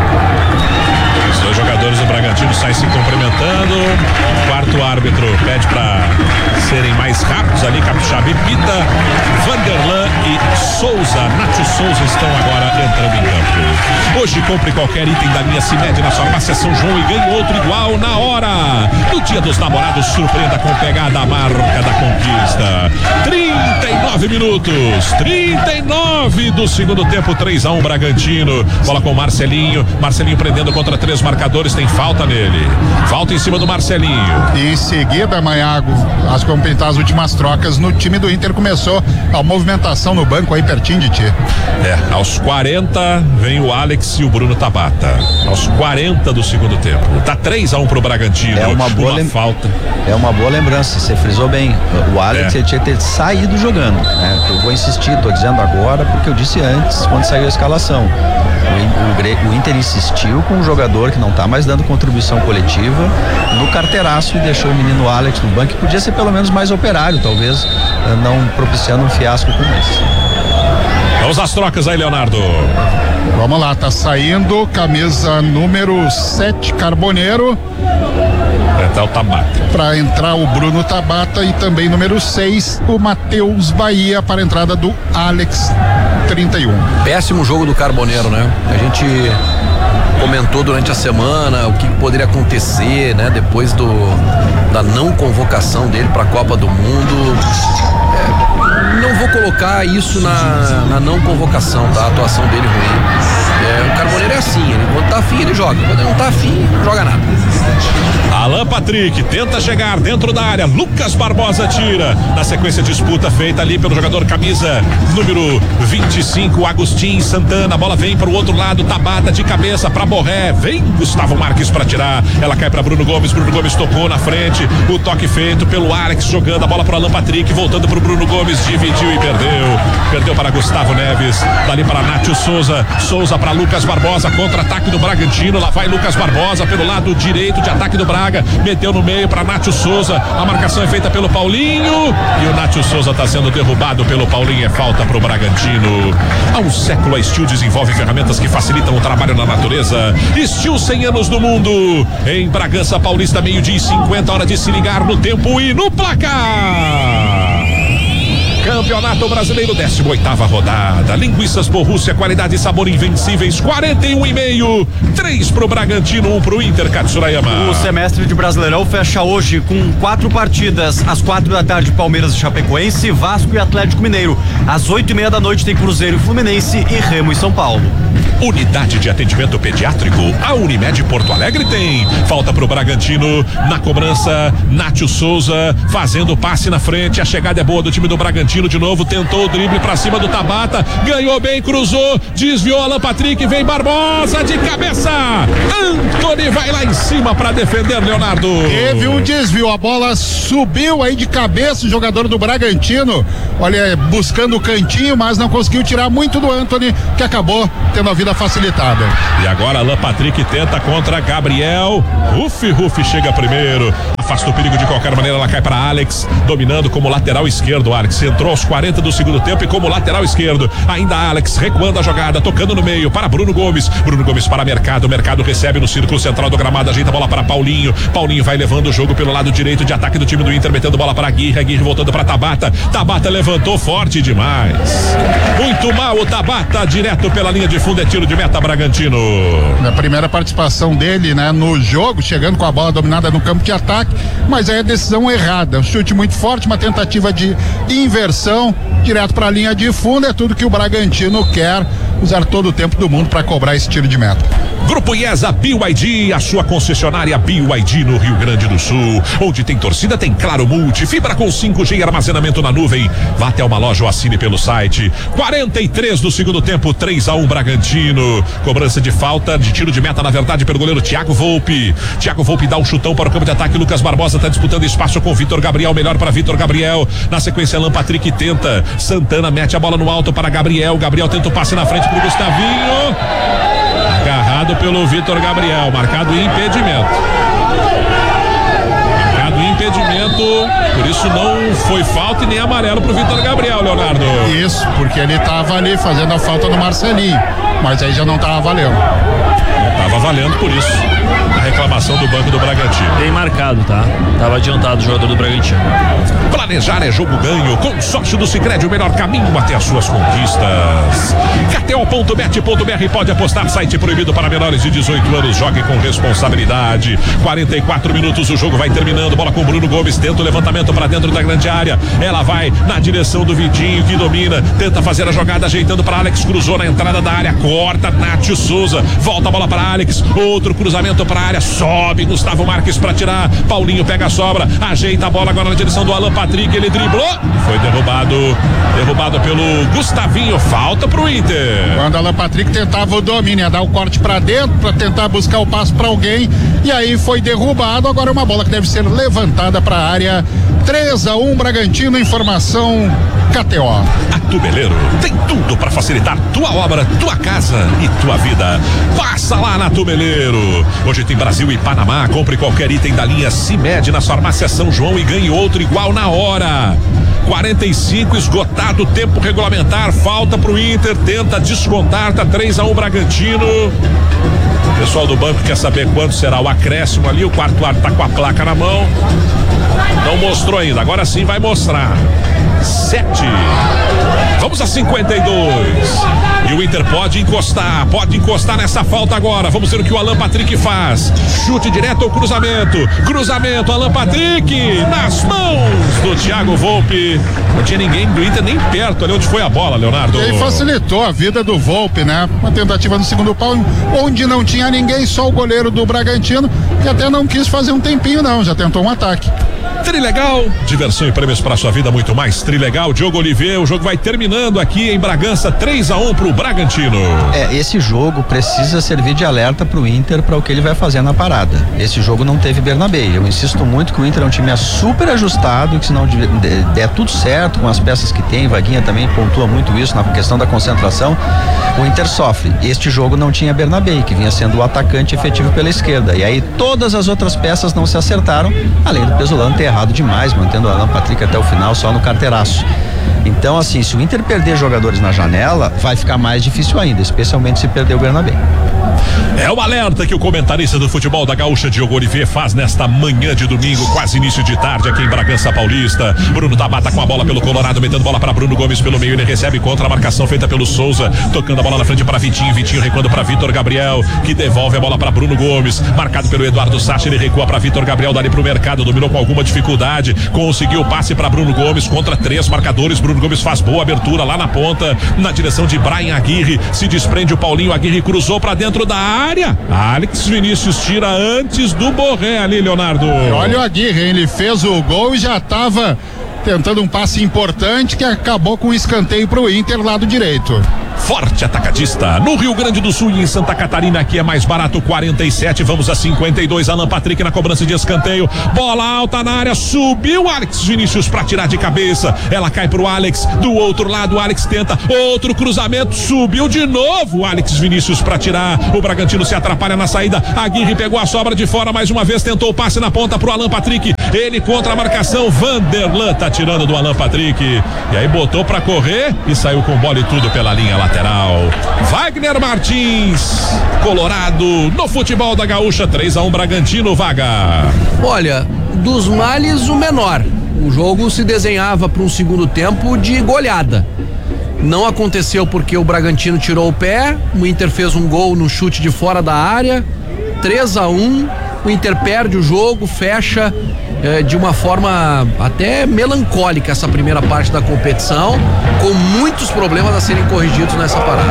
Os dois jogadores do Bragantino saem se cumprimentando. O quarto árbitro pede para serem mais rápidos ali. Capixaba e Pita, Vanderlan e Souza, Nátio Souza estão agora entrando em campo. Hoje compre qualquer item da linha Cimed na farmácia São João e ganhe outro igual na hora. No dia dos namorados, surpreenda com pegada a marca da conquista. trinta e nove minutos, trinta e nove do segundo tempo, três a um Bragantino. Bola com Marcelinho, Marcelinho prendendo contra três marcadores, tem falta nele. Falta em cima do Marcelinho. E em seguida, Maiago, as completar as últimas trocas no time do Inter, começou a movimentação no banco aí pertinho de ti. É, aos quarenta vem o Alex e o Bruno Tabata. Aos quarenta do segundo tempo. Tá três a um pro Bragantino. É uma boa uma lem... falta. É uma boa lembrança, você frisou bem. O Alex É. ele tinha que ter saído jogando, né? Eu vou insistir, tô dizendo agora porque eu disse antes quando saiu a escalação. O, o, Gre- o Inter insistiu com um jogador que não tá mais dando contribuição coletiva no carteiraço e deixou o menino Alex no banco, que podia ser pelo menos mais operário, talvez, não propiciando um fiasco como esse. Vamos às trocas aí, Leonardo. Vamos lá, tá saindo camisa número sete, Carboneiro, É, tá o Tabata. para entrar o Bruno Tabata, e também número seis, o Matheus Bahia, para a entrada do Alex, trinta e um. Péssimo jogo do Carboneiro, né? A gente comentou durante a semana o que poderia acontecer, né? Depois do da não convocação dele para a Copa do Mundo. É, não vou colocar isso na, na não convocação, tá? A atuação dele ruim. É, o Carboneiro é assim, ele, quando tá afim ele joga, quando ele não tá afim, não joga nada. Alan Patrick tenta chegar dentro da área, Lucas Barbosa tira. Na sequência, disputa feita ali pelo jogador camisa número vinte e cinco, Agostinho Santana. A bola vem para o outro lado, Tabata de cabeça para Borré, vem Gustavo Marques para tirar. Ela cai para Bruno Gomes, Bruno Gomes tocou na frente, o toque feito pelo Alex, jogando a bola para Alan Patrick, voltando para o Bruno Gomes, dividiu e perdeu. Perdeu para Gustavo Neves, dali para Nátio Souza, Souza para Lucas Barbosa, contra-ataque do Bragantino. Lá vai Lucas Barbosa pelo lado direito de ataque do Braga, meteu no meio para Nátio Souza, a marcação é feita pelo Paulinho e o Nátio Souza está sendo derrubado pelo Paulinho, é falta pro Bragantino. Há um século a Steel desenvolve ferramentas que facilitam o trabalho na natureza. Steel, cem anos no mundo. Em Bragança Paulista, meio-dia e cinquenta, hora de se ligar no tempo e no placar. Campeonato Brasileiro, décima oitava rodada. Linguiças Borrússia, qualidade e sabor invencíveis, quarenta e um e meio. três pro Bragantino, um pro Inter, Katsurayama. O semestre de Brasileirão fecha hoje com quatro partidas. Às quatro da tarde, Palmeiras e Chapecoense, Vasco e Atlético Mineiro. Às oito e meia da noite tem Cruzeiro e Fluminense e Remo e São Paulo. Unidade de atendimento pediátrico, a Unimed Porto Alegre tem. Falta pro Bragantino, na cobrança, Nátio Souza fazendo o passe na frente, a chegada é boa do time do Bragantino de novo, tentou o drible pra cima do Tabata, ganhou bem, cruzou, desviou Alan Patrick, vem Barbosa de cabeça, Antony vai lá em cima pra defender, Leonardo. Teve um desvio, a bola subiu aí de cabeça, o jogador do Bragantino, olha, buscando o cantinho, mas não conseguiu tirar muito do Antony, que acabou tendo a vida facilitada. E agora Alan Patrick tenta contra Gabriel. Rufi, Rufi chega primeiro. Afasta o perigo de qualquer maneira, ela cai para Alex, dominando como lateral esquerdo. Alex entrou aos quarenta do segundo tempo e como lateral esquerdo. Ainda Alex recuando a jogada, tocando no meio para Bruno Gomes. Bruno Gomes para Mercado. Mercado recebe no círculo central do gramado, ajeita a bola para Paulinho. Paulinho vai levando o jogo pelo lado direito de ataque do time do Inter, metendo bola para Aguirre. Aguirre voltando para Tabata. Tabata levantou forte demais. Muito mal o Tabata, direto pela linha de fundo, é tiro de meta Bragantino. Na primeira participação dele, né, no jogo, chegando com a bola dominada no campo de ataque, mas aí a decisão errada, um chute muito forte, uma tentativa de inversão, direto para a linha de fundo, é tudo que o Bragantino quer, usar todo o tempo do mundo para cobrar esse tiro de meta. Grupo IESA B Y D, a sua concessionária B Y D no Rio Grande do Sul. Onde tem torcida, tem Claro Multi, fibra com cinco G e armazenamento na nuvem. Vá até uma loja ou assine pelo site. quarenta e três do segundo tempo, três a um Bragantino. Cobrança de falta, de tiro de meta, na verdade, pelo goleiro Thiago Volpe. Thiago Volpe dá um chutão para o campo de ataque. Lucas Barbosa está disputando espaço com Vitor Gabriel, melhor para Vitor Gabriel. Na sequência, Alan Patrick tenta. Santana mete a bola no alto para Gabriel. Gabriel tenta o passe na frente para o Gustavinho. Agarrado pelo Vitor Gabriel, marcado impedimento. Marcado impedimento, por isso não foi falta e nem amarelo pro Vitor Gabriel, Leonardo. Isso, porque ele tava ali fazendo a falta do Marcelinho, mas aí já não tava valendo. Não tava valendo, por isso a reclamação do banco do Bragantino. Bem marcado, tá? Tava adiantado o jogador do Bragantino. Planejar é jogo ganho. Consórcio do Sicredi, o melhor caminho até as suas conquistas. K T O ponto bet ponto B R pode apostar, site proibido para menores de dezoito anos. Jogue com responsabilidade. quarenta e quatro minutos, o jogo vai terminando. Bola com Bruno Gomes, tenta o levantamento para dentro da grande área. Ela vai na direção do Vitinho, que domina, tenta fazer a jogada, ajeitando para Alex, cruzou na entrada da área, corta Nátio Souza, volta a bola para Alex, outro cruzamento para a área, sobe Gustavo Marques para tirar. Paulinho pega a sobra, ajeita a bola agora na direção do Alan Patrick, ele driblou, foi derrubado, derrubado pelo Gustavinho, falta pro Inter. Quando Alan Patrick tentava o domínio, ia dar o corte para dentro para tentar buscar o passo para alguém, e aí foi derrubado. Agora uma bola que deve ser levantada para a área. três a um Bragantino, informação K T O. A Tubeleiro tem tudo para facilitar tua obra, tua casa e tua vida. Passa lá na Tubeleiro. Hoje tem Brasil e Panamá. Compre qualquer item da linha Cimed nas farmácias São João e ganhe outro igual na hora. quarenta e cinco, esgotado, tempo regulamentar, falta pro Inter, tenta descontar, tá três a um Bragantino. O pessoal do banco quer saber quanto será o acréscimo ali, o quarto árbitro tá com a placa na mão. Não mostrou ainda, agora sim vai mostrar. Sete. Vamos a cinquenta e dois. E o Inter pode encostar, pode encostar nessa falta agora. Vamos ver o que o Alan Patrick faz. Chute direto ao cruzamento. Cruzamento, Alan Patrick nas mãos do Thiago Volpe. Não tinha ninguém do Inter nem perto ali onde foi a bola, Leonardo. E aí facilitou a vida do Volpe, né? Uma tentativa no segundo pau, onde não tinha ninguém, só o goleiro do Bragantino, que até não quis fazer um tempinho não, já tentou um ataque. Trilegal, diversão e prêmios para sua vida, muito mais. Trilegal, Diogo Oliveira, o jogo vai terminando aqui em Bragança, três a um pro Bragantino. É, esse jogo precisa servir de alerta pro Inter para o que ele vai fazer na parada. Esse jogo não teve Bernabé. Eu insisto muito que o Inter é um time super ajustado, que se não der tudo certo com as peças que tem, Vaguinha também pontua muito isso na questão da concentração, o Inter sofre. Este jogo não tinha Bernabé, que vinha sendo o atacante efetivo pela esquerda. E aí todas as outras peças não se acertaram, além do Pesolano ter errado demais, mantendo o Alan Patrick até o final só no carteiraço. Então, assim, se o Inter perder jogadores na janela, vai ficar mais difícil ainda, especialmente se perder o Bernabé. É o alerta que o comentarista do futebol da Gaúcha, Diogo Olivier, faz nesta manhã de domingo, quase início de tarde, aqui em Bragança Paulista. Bruno Tabata com a bola pelo Colorado, metendo bola para Bruno Gomes pelo meio, ele recebe contra a marcação feita pelo Souza, tocando a bola na frente para Vitinho, Vitinho recuando para Vitor Gabriel, que devolve a bola para Bruno Gomes, marcado pelo Eduardo Sacha, ele recua para Vitor Gabriel, dali pro mercado, dominou com alguma dificuldade, conseguiu o passe para Bruno Gomes, contra três marcadores, Bruno Gomes faz boa abertura lá na ponta, na direção de Brian Aguirre, se desprende o Paulinho, Aguirre cruzou para dentro da área, Alex Vinícius tira antes do Borré ali, Leonardo. Olha o Aguirre, hein? Ele fez o gol e já estava tentando um passe importante que acabou com um escanteio pro Inter, lado direito. Forte Atacadista, no Rio Grande do Sul e em Santa Catarina, aqui é mais barato, quarenta e sete, vamos a cinquenta e dois, Alan Patrick na cobrança de escanteio, bola alta na área, subiu Alex Vinícius pra tirar de cabeça, ela cai pro Alex, do outro lado o Alex tenta, outro cruzamento, subiu de novo o Alex Vinícius pra tirar, o Bragantino se atrapalha na saída, Aguirre pegou a sobra de fora, mais uma vez tentou o passe na ponta pro Alan Patrick, ele contra a marcação, Vanderlan tá tirando do Alan Patrick, e aí botou pra correr e saiu com bola e tudo pela linha lateral. Wagner Martins, Colorado, no futebol da Gaúcha, três a um Bragantino, Vaga. Olha, dos males o menor. O jogo se desenhava para um segundo tempo de goleada. Não aconteceu porque o Bragantino tirou o pé, o Inter fez um gol no chute de fora da área, três a um, o Inter perde o jogo, fecha eh, de uma forma até melancólica essa primeira parte da competição, com muitos problemas a serem corrigidos nessa parada.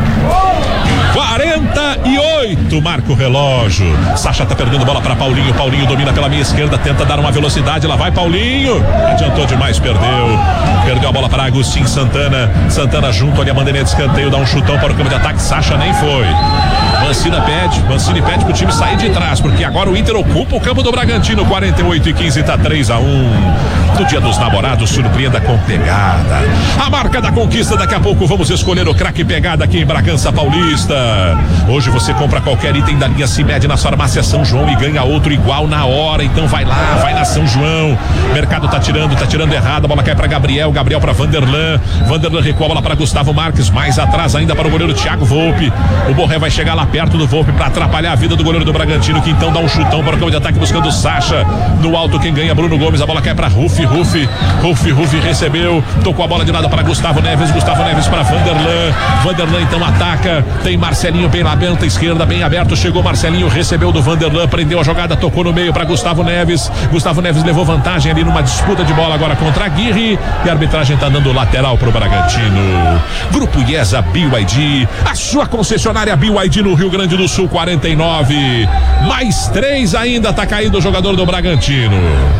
quarenta e oito, marca o relógio. Sacha tá perdendo bola para Paulinho. Paulinho domina pela minha esquerda, tenta dar uma velocidade. Lá vai Paulinho. Adiantou demais, perdeu. Perdeu a bola para Agostinho Santana. Santana junto ali a bandeirinha de escanteio, dá um chutão para o campo de ataque. Sacha nem foi. Mancini pede, Mancini pede pro time sair de trás, porque agora o Inter ocupa o campo do Bragantino. Quarenta e oito e quinze, tá três a um. No dia dos namorados, surpreenda com pegada. A marca da conquista, daqui a pouco vamos escolher o craque pegada aqui em Bragança Paulista. Hoje você compra qualquer item da linha Cimed na farmácia São João e ganha outro igual na hora. Então vai lá, vai na São João. Mercado tá tirando, tá tirando errado. A bola cai pra Gabriel, Gabriel pra Vanderlan. Vanderlan recua a bola pra Gustavo Marques. Mais atrás ainda para o goleiro Thiago Volpe. O Borré vai chegar lá perto do Volpe pra atrapalhar a vida do goleiro do Bragantino, que então dá um chutão para o campo de ataque buscando o Sacha. No alto quem ganha, Bruno Gomes. A bola cai pra Rufi, Rufi. Rufi, Rufi recebeu. Tocou a bola de nada para Gustavo Neves. Gustavo Neves para Vanderlan. Vanderlan então ataca. Tem Marcelinho bem lá aberto, esquerda bem aberto, chegou Marcelinho, recebeu do Vanderlan, prendeu a jogada, tocou no meio para Gustavo Neves. Gustavo Neves levou vantagem ali numa disputa de bola agora contra Aguirre, e a arbitragem tá dando lateral pro Bragantino. Grupo IESA B Y D, a sua concessionária B Y D no Rio Grande do Sul, quarenta e nove, mais três ainda, tá caindo o jogador do Bragantino.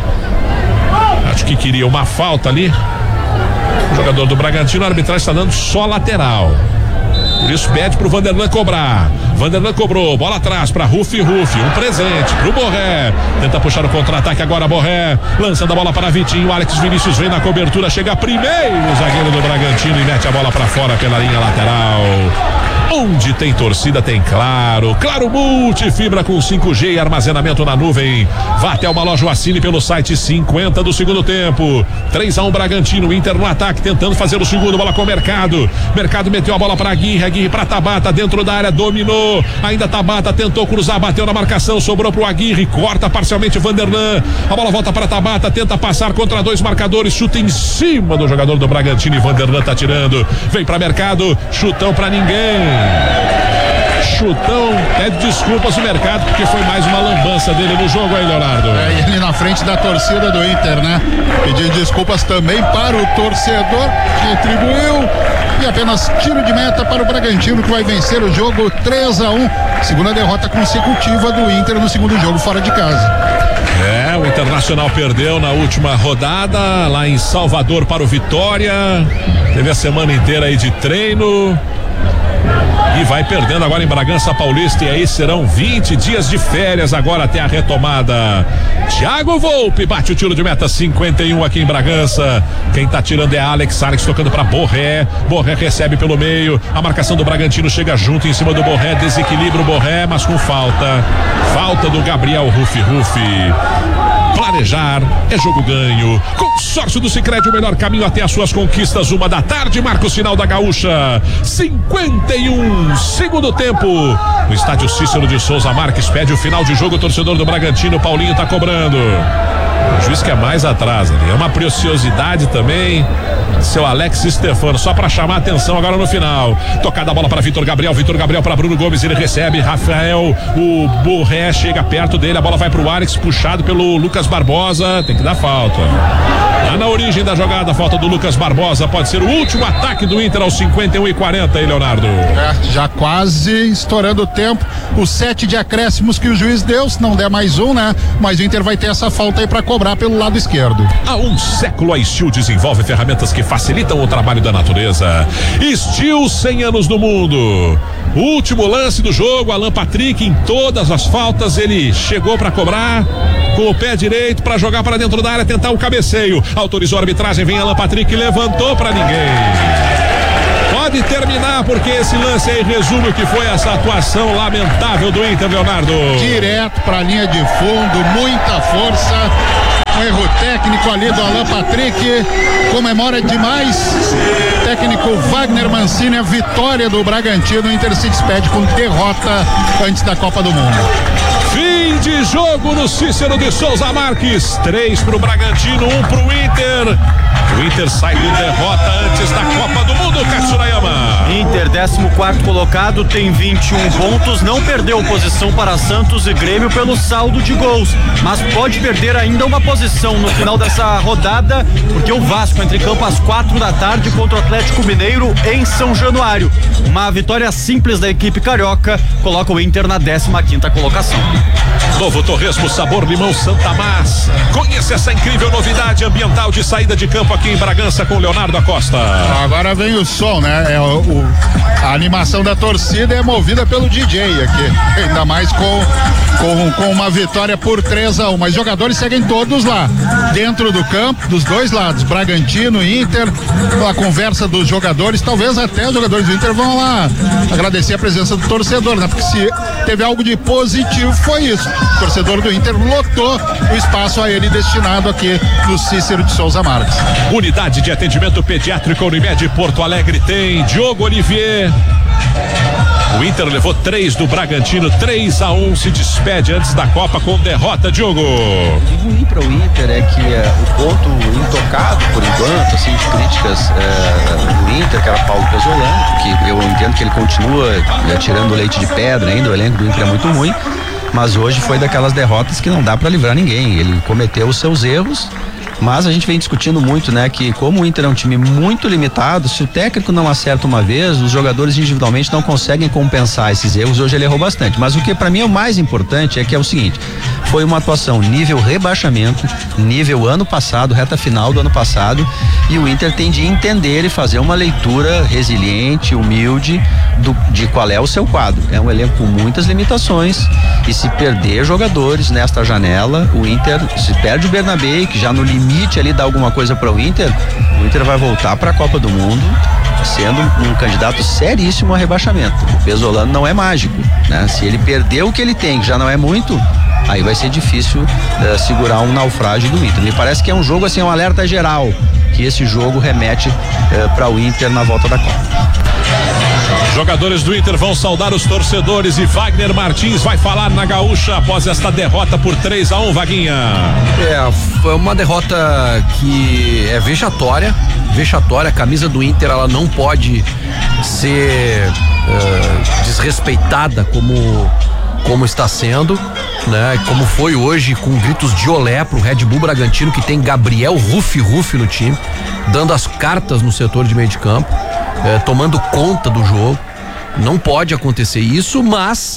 Acho que queria uma falta ali. O jogador do Bragantino, a arbitragem está dando só lateral. Por isso pede pro Vanderlan cobrar. Vanderlan cobrou, bola atrás pra Rufi, Rufi, um presente pro Borré. Tenta puxar o contra-ataque agora, Borré. Lançando a bola para Vitinho, Alex Vinícius vem na cobertura, chega primeiro o zagueiro do Bragantino e mete a bola pra fora pela linha lateral. Onde tem torcida tem Claro. Claro Multifibra com cinco G e armazenamento na nuvem. Vá até uma loja ou assine pelo site. Cinquenta do segundo tempo. três a um Bragantino, Inter no ataque tentando fazer o segundo, bola com o Mercado. Mercado meteu a bola para Aguirre, Aguirre para Tabata, dentro da área, dominou. Ainda Tabata tentou cruzar, bateu na marcação, sobrou pro Aguirre, corta parcialmente Vanderlan. A bola volta para Tabata, tenta passar contra dois marcadores, chuta em cima do jogador do Bragantino e Vanderlan tá tirando. Vem para Mercado, chutão para ninguém. Chutão, pede desculpas no Mercado, porque foi mais uma lambança dele no jogo aí, Leonardo. É, ele na frente da torcida do Inter, né? Pedindo desculpas também para o torcedor, que retribuiu. E apenas tiro de meta para o Bragantino, que vai vencer o jogo três a um. Segunda derrota consecutiva do Inter no segundo jogo fora de casa. É, o Internacional perdeu na última rodada lá em Salvador para o Vitória. Teve a semana inteira aí de treino. E vai perdendo agora em Bragança Paulista. E aí serão vinte dias de férias agora até a retomada. Thiago Volpe bate o tiro de meta, cinquenta e um aqui em Bragança. Quem tá tirando é Alex. Alex tocando pra Borré. Borré recebe pelo meio. A marcação do Bragantino chega junto em cima do Borré. Desequilibra o Borré, mas com falta. Falta do Gabriel Rufi Rufi. Planejar é jogo ganho. Consórcio do Sicredi, o melhor caminho até as suas conquistas. Uma da tarde, marca o sinal da Gaúcha. cinquenta e um, segundo tempo. No estádio Cícero de Souza Marques, pede o final de jogo. O torcedor do Bragantino, Paulinho, tá cobrando. O juiz quer mais atrás ali. É uma preciosidade também. Seu Alex Stefano, só pra chamar a atenção agora no final. Tocada a bola para Vitor Gabriel. Vitor Gabriel para Bruno Gomes. Ele recebe. Rafael, o Borré chega perto dele. A bola vai pro Alex, puxado pelo Lucas Barbosa. Tem que dar falta. Lá na origem da jogada, a falta do Lucas Barbosa. Pode ser o último ataque do Inter aos cinquenta e um e quarenta, aí, Leonardo. É, já quase estourando o tempo. Os sete de acréscimos que o juiz deu. Se não der mais um, né? Mas o Inter vai ter essa falta aí pra cobrar pelo lado esquerdo. Há um século a Steel desenvolve ferramentas que facilitam o trabalho da natureza. Steel, cem anos no mundo. O último lance do jogo, Alan Patrick, em todas as faltas, ele chegou para cobrar com o pé direito para jogar para dentro da área, tentar o cabeceio. Autorizou a arbitragem, vem Alan Patrick, levantou para ninguém. Pode terminar, porque esse lance aí resume o que foi essa atuação lamentável do Inter, Leonardo. Direto para a linha de fundo, muita força. Um erro técnico ali do Alan Patrick. Comemora demais. Técnico Wagner Mancini, a vitória do Bragantino. O Inter se despede com derrota antes da Copa do Mundo. Fim de jogo no Cícero de Souza Marques. Três pro Bragantino, um pro Inter. O Inter sai de derrota antes da Copa do Mundo, Katsurayama. Inter, décimo quarto colocado, tem vinte e um pontos, não perdeu posição para Santos e Grêmio pelo saldo de gols, mas pode perder ainda uma posição no final dessa rodada, porque o Vasco entra em campo às quatro da tarde contra o Atlético Mineiro em São Januário. Uma vitória simples da equipe carioca coloca o Inter na décima quinta colocação. Novo Torresmo, sabor limão Santa Massa. Conheça essa incrível novidade ambiental de saída de campo aqui em Bragança com Leonardo Acosta. Agora vem o som, né? É o, o, a animação da torcida é movida pelo D J aqui, ainda mais com, com, com uma vitória por três a um. Mas jogadores seguem todos lá, dentro do campo, dos dois lados, Bragantino e Inter. A conversa dos jogadores, talvez até os jogadores do Inter vão lá agradecer a presença do torcedor, né? Porque se teve algo de positivo, foi isso. O torcedor do Inter lotou o espaço a ele destinado aqui no Cícero de Souza Marques. Unidade de atendimento pediátrico Unimed Porto Alegre tem Diogo Olivier. O Inter levou três do Bragantino, três a um, se despede antes da Copa com derrota, Diogo. O que ruim para o Inter é que é, o ponto intocado por enquanto, assim, de críticas é, do Inter, que era Paulo Pesolano, que eu entendo que ele continua é, tirando leite de pedra ainda, o elenco do Inter é muito ruim, mas hoje foi daquelas derrotas que não dá para livrar ninguém. Ele cometeu os seus erros, mas a gente vem discutindo muito, né, que como o Inter é um time muito limitado, se o técnico não acerta uma vez, os jogadores individualmente não conseguem compensar esses erros. Hoje ele errou bastante, mas o que para mim é o mais importante é que é o seguinte: foi uma atuação nível rebaixamento, nível ano passado, reta final do ano passado, e o Inter tem de entender e fazer uma leitura resiliente, humilde do, de qual é o seu quadro. É um elenco com muitas limitações, e se perder jogadores nesta janela, o Inter, se perde o Bernabé, que já no limite ali dá alguma coisa para o Inter, o Inter vai voltar para a Copa do Mundo sendo um candidato seríssimo a rebaixamento. O Pesolano não é mágico, né? Se ele perder o que ele tem, que já não é muito, aí vai ser difícil uh, segurar um naufrágio do Inter. Me parece que é um jogo assim, um alerta geral, que esse jogo remete uh, para o Inter na volta da Copa. Jogadores do Inter vão saudar os torcedores e Wagner Martins vai falar na Gaúcha após esta derrota por três a um, Vaguinha. É, foi uma derrota que é vexatória, vexatória. A camisa do Inter, ela não pode ser uh, desrespeitada como como está sendo, né? Como foi hoje, com gritos de olé pro Red Bull Bragantino, que tem Gabriel Rufi Rufi no time, dando as cartas no setor de meio de campo, é, tomando conta do jogo. Não pode acontecer isso, mas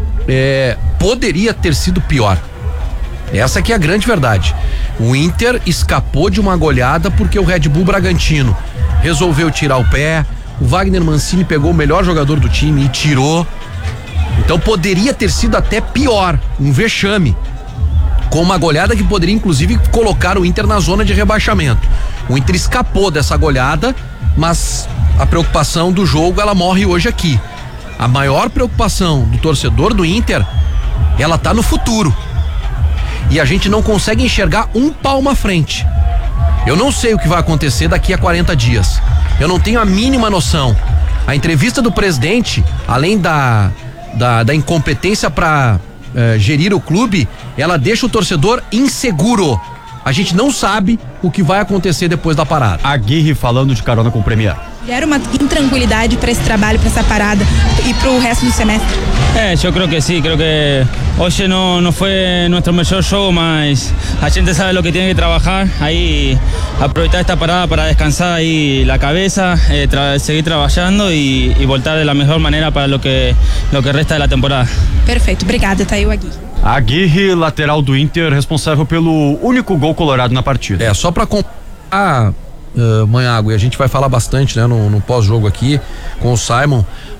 é, poderia ter sido pior. Essa que é a grande verdade. O Inter escapou de uma goleada porque o Red Bull Bragantino resolveu tirar o pé. O Wagner Mancini pegou o melhor jogador do time e tirou. Então poderia ter sido até pior, um vexame, com uma goleada que poderia inclusive colocar o Inter na zona de rebaixamento. O Inter escapou dessa goleada, mas a preocupação do jogo, ela morre hoje aqui. A maior preocupação do torcedor do Inter, ela tá no futuro. e a gente não consegue enxergar um palmo à frente. Eu não sei o que vai acontecer daqui a quarenta dias. Eu não tenho a mínima noção. A entrevista do presidente, além da, da, da incompetência para uh, gerir o clube, ela deixa o torcedor inseguro. A gente não sabe o que vai acontecer depois da parada. Aguirre falando de carona com o Premier. Gera uma intranquilidade para esse trabalho, para essa parada e para o resto do semestre? É, eu creo que sim, creo que hoje não, não foi nosso melhor jogo, mas a gente sabe o que tem que trabalhar, aí aproveitar esta parada para descansar aí a cabeça, eh, tra seguir trabalhando e, e voltar da melhor maneira para o que, lo que resta da temporada. Perfeito, obrigada, tá aí o Aguirre. Aguirre, lateral do Inter, responsável pelo único gol colorado na partida. É, só para comparar, uh, Manhago, e a gente vai falar bastante, né, no, no pós-jogo aqui com o Simon,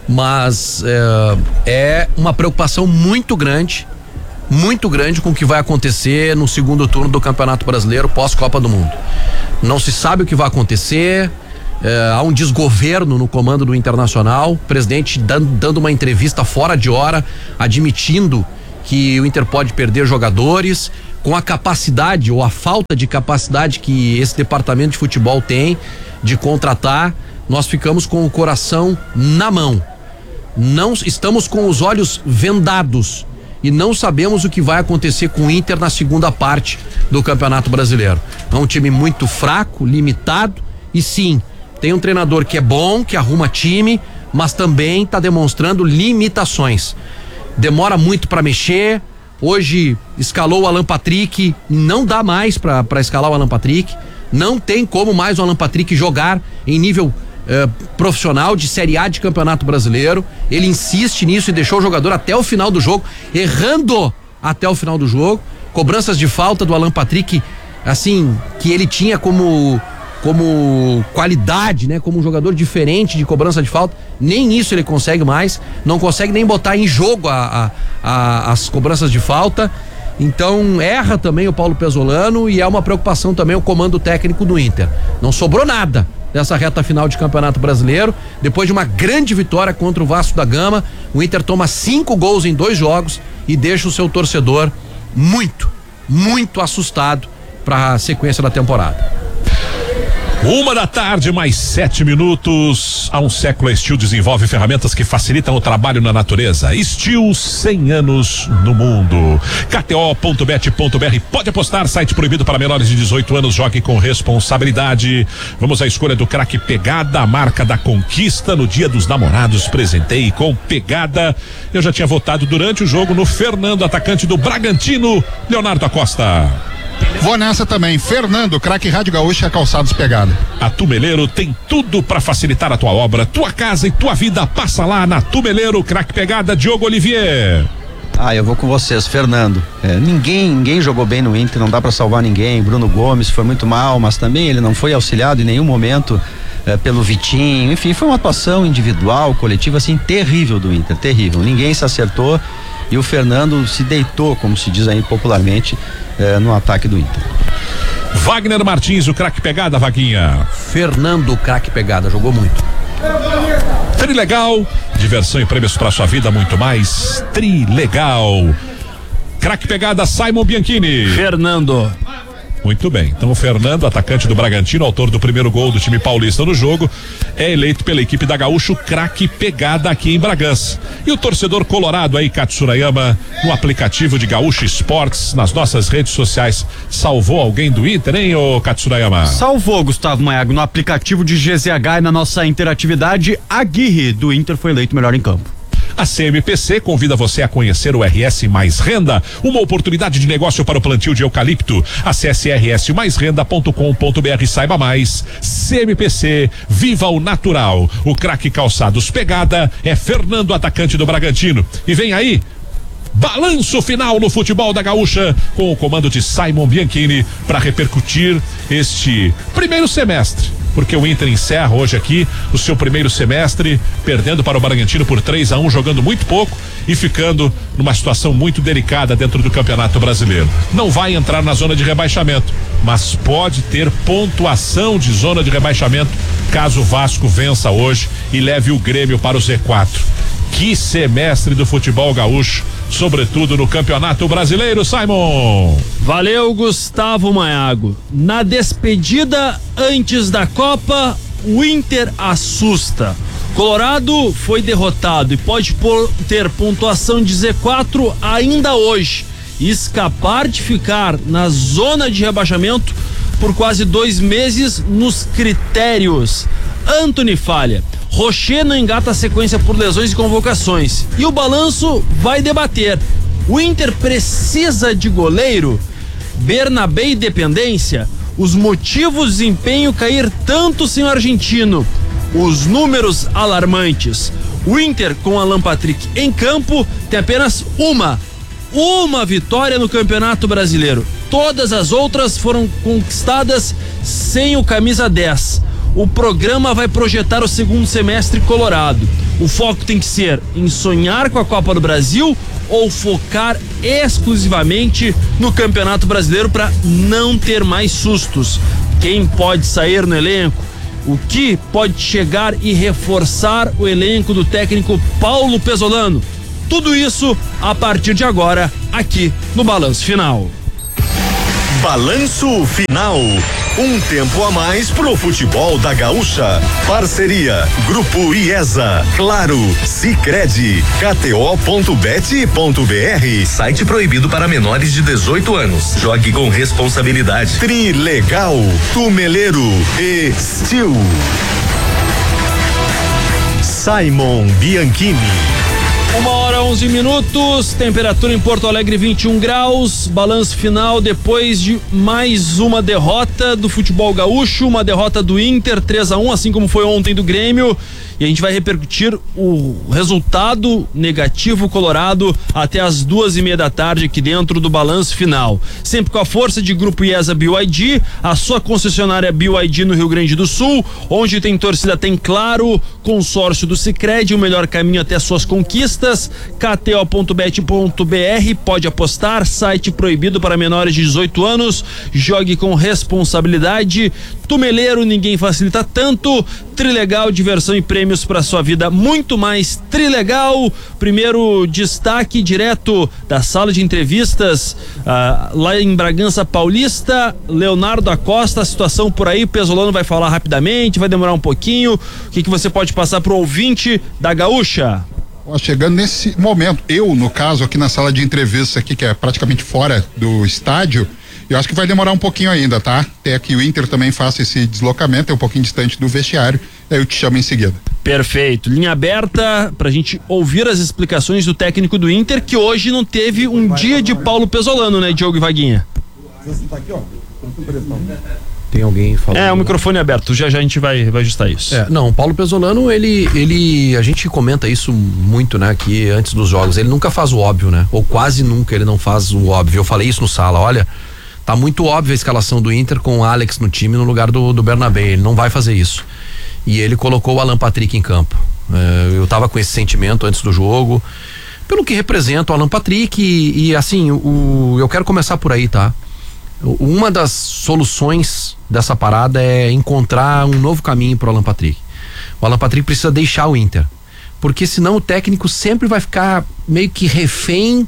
mas uh, é uma preocupação muito grande, muito grande com o que vai acontecer no segundo turno do Campeonato Brasileiro pós-Copa do Mundo. Não se sabe o que vai acontecer. É, há um desgoverno no comando do Internacional, o presidente dando, dando uma entrevista fora de hora, admitindo que o Inter pode perder jogadores, com a capacidade ou a falta de capacidade que esse departamento de futebol tem de contratar. Nós ficamos com o coração na mão, não estamos com os olhos vendados e não sabemos o que vai acontecer com o Inter na segunda parte do Campeonato Brasileiro. É um time muito fraco, limitado, e sim, tem um treinador que é bom, que arruma time, mas também está demonstrando limitações. Demora muito para mexer. Hoje escalou o Alan Patrick, não dá mais para escalar o Alan Patrick. Não tem como mais o Alan Patrick jogar em nível eh, profissional de Série A de Campeonato Brasileiro. Ele insiste nisso e deixou o jogador até o final do jogo, errando até o final do jogo. Cobranças de falta do Alan Patrick, assim, que ele tinha como como qualidade, né, como um jogador diferente de cobrança de falta, nem isso ele consegue mais, não consegue nem botar em jogo a, a, a, as cobranças de falta. Então erra também o Paulo Pezzolano e é uma preocupação também o comando técnico do Inter. Não sobrou nada dessa reta final de Campeonato Brasileiro. Depois de uma grande vitória contra o Vasco da Gama, o Inter toma cinco gols em dois jogos e deixa o seu torcedor muito, muito assustado para a sequência da temporada. Uma da tarde, mais sete minutos. Há um século a Steel desenvolve ferramentas que facilitam o trabalho na natureza. Steel, cem anos no mundo. K T O ponto bet ponto B R, pode apostar, site proibido para menores de dezoito anos, jogue com responsabilidade. Vamos à escolha do craque Pegada, a marca da conquista. No dia dos namorados, presentei com Pegada. Eu já tinha votado durante o jogo no Fernando, atacante do Bragantino, Leonardo Acosta. Vou nessa também, Fernando, craque Rádio Gaúcha, Calçados Pegada. A Tumeleiro tem tudo para facilitar a tua obra, tua casa e tua vida. Passa lá na Tumeleiro, craque Pegada, Diogo Olivier. Ah, eu vou com vocês, Fernando. É, ninguém, ninguém jogou bem no Inter, não dá para salvar ninguém. Bruno Gomes foi muito mal, mas também ele não foi auxiliado em nenhum momento é, pelo Vitinho. Enfim, foi uma atuação individual, coletiva, assim, terrível do Inter, terrível. Ninguém se acertou e o Fernando se deitou, como se diz aí popularmente, é, no ataque do Inter. Wagner Martins, o craque Pegada, Vaguinha. Fernando, craque Pegada, jogou muito. Trilegal, diversão e prêmios para sua vida, muito mais. Trilegal. Craque Pegada, Simon Bianchini. Fernando. Muito bem, então o Fernando, atacante do Bragantino, autor do primeiro gol do time paulista no jogo, é eleito pela equipe da Gaúcho craque Pegada aqui em Bragança. E o torcedor colorado aí, Katsurayama, no aplicativo de Gaúcho Esportes, nas nossas redes sociais, salvou alguém do Inter, hein, ô Katsurayama? Salvou, Gustavo Maiago, no aplicativo de G Z H e na nossa interatividade, Aguirre do Inter foi eleito melhor em campo. A C M P C convida você a conhecer o R S Mais Renda, uma oportunidade de negócio para o plantio de eucalipto. Acesse r s mais renda ponto com ponto b r e saiba mais. C M P C, viva o natural. O craque Calçados Pegada é Fernando, atacante do Bragantino. E vem aí, balanço final no futebol da Gaúcha, com o comando de Simon Bianchini, para repercutir este primeiro semestre. Porque o Inter encerra hoje aqui o seu primeiro semestre, perdendo para o Bragantino por três a um, jogando muito pouco e ficando numa situação muito delicada dentro do Campeonato Brasileiro. Não vai entrar na zona de rebaixamento, mas pode ter pontuação de zona de rebaixamento caso o Vasco vença hoje e leve o Grêmio para o Z quatro. Que semestre do futebol gaúcho sobretudo no Campeonato Brasileiro, Simon. Valeu, Gustavo Maiago. Na despedida antes da Copa, o Inter assusta. Colorado foi derrotado e pode ter pontuação de Z quatro ainda hoje e escapar de ficar na zona de rebaixamento por quase dois meses nos critérios. Antony falha, Rocher não engata a sequência por lesões e convocações e o balanço vai debater. O Inter precisa de goleiro? Bernabé e dependência? Os motivos de desempenho cair tanto sem o argentino? Os números alarmantes. O Inter com Alan Patrick em campo tem apenas uma, uma vitória no Campeonato Brasileiro. Todas as outras foram conquistadas sem o camisa dez. O programa vai projetar o segundo semestre colorado. O foco tem que ser em sonhar com a Copa do Brasil ou focar exclusivamente no Campeonato Brasileiro para não ter mais sustos. Quem pode sair no elenco? O que pode chegar e reforçar o elenco do técnico Paulo Pesolano? Tudo isso a partir de agora, aqui no Balanço Final. Balanço Final. Um tempo a mais pro futebol da Gaúcha. Parceria Grupo IESA, Claro, Sicredi, K T O ponto bet ponto B R. Site proibido para menores de dezoito anos. Jogue com responsabilidade. Trilegal, Tumeleiro e Steel. Simon Bianchini. Uma hora onze minutos, temperatura em Porto Alegre vinte e um graus, balanço final depois de mais uma derrota do futebol gaúcho, uma derrota do Inter três a um, assim como foi ontem do Grêmio, e a gente vai repercutir o resultado negativo colorado até as duas e meia da tarde aqui dentro do balanço final. Sempre com a força de Grupo IESA B Y D, a sua concessionária B Y D no Rio Grande do Sul, onde tem torcida, tem Claro, consórcio do Sicredi, o melhor caminho até as suas conquistas. K T O ponto bet ponto B R, pode apostar, site proibido para menores de dezoito anos, jogue com responsabilidade. Tumeleiro, ninguém facilita tanto. Trilegal, diversão e prêmios para sua vida muito mais trilegal. Primeiro destaque direto da sala de entrevistas uh, lá em Bragança Paulista, Leonardo Acosta. A situação por aí, o Pesolano vai falar rapidamente, vai demorar um pouquinho. O que, que você pode passar pro ouvinte da Gaúcha? Chegando nesse momento, eu, no caso, aqui na sala de entrevistas aqui, que é praticamente fora do estádio, eu acho que vai demorar um pouquinho ainda, tá? Até que o Inter também faça esse deslocamento, é um pouquinho distante do vestiário, aí eu te chamo em seguida. Perfeito, linha aberta pra gente ouvir as explicações do técnico do Inter, que hoje não teve um dia de Paulo Pesolano, né, Diogo e Vaguinha? Tá aqui, ó. Tem alguém falando. É, o microfone é aberto, já já a gente vai, vai ajustar isso. É, não, o Paulo Pesolano, ele, ele, a gente comenta isso muito, né, aqui antes dos jogos, ele nunca faz o óbvio, né, ou quase nunca ele não faz o óbvio. Eu falei isso no sala, olha, tá muito óbvia a escalação do Inter com o Alex no time no lugar do, do Bernabé, ele não vai fazer isso. E ele colocou o Alan Patrick em campo. É, eu tava com esse sentimento antes do jogo, pelo que representa o Alan Patrick e, e assim, o, eu quero começar por aí, tá? Uma das soluções dessa parada é encontrar um novo caminho para o Alan Patrick. O Alan Patrick precisa deixar o Inter, porque senão o técnico sempre vai ficar meio que refém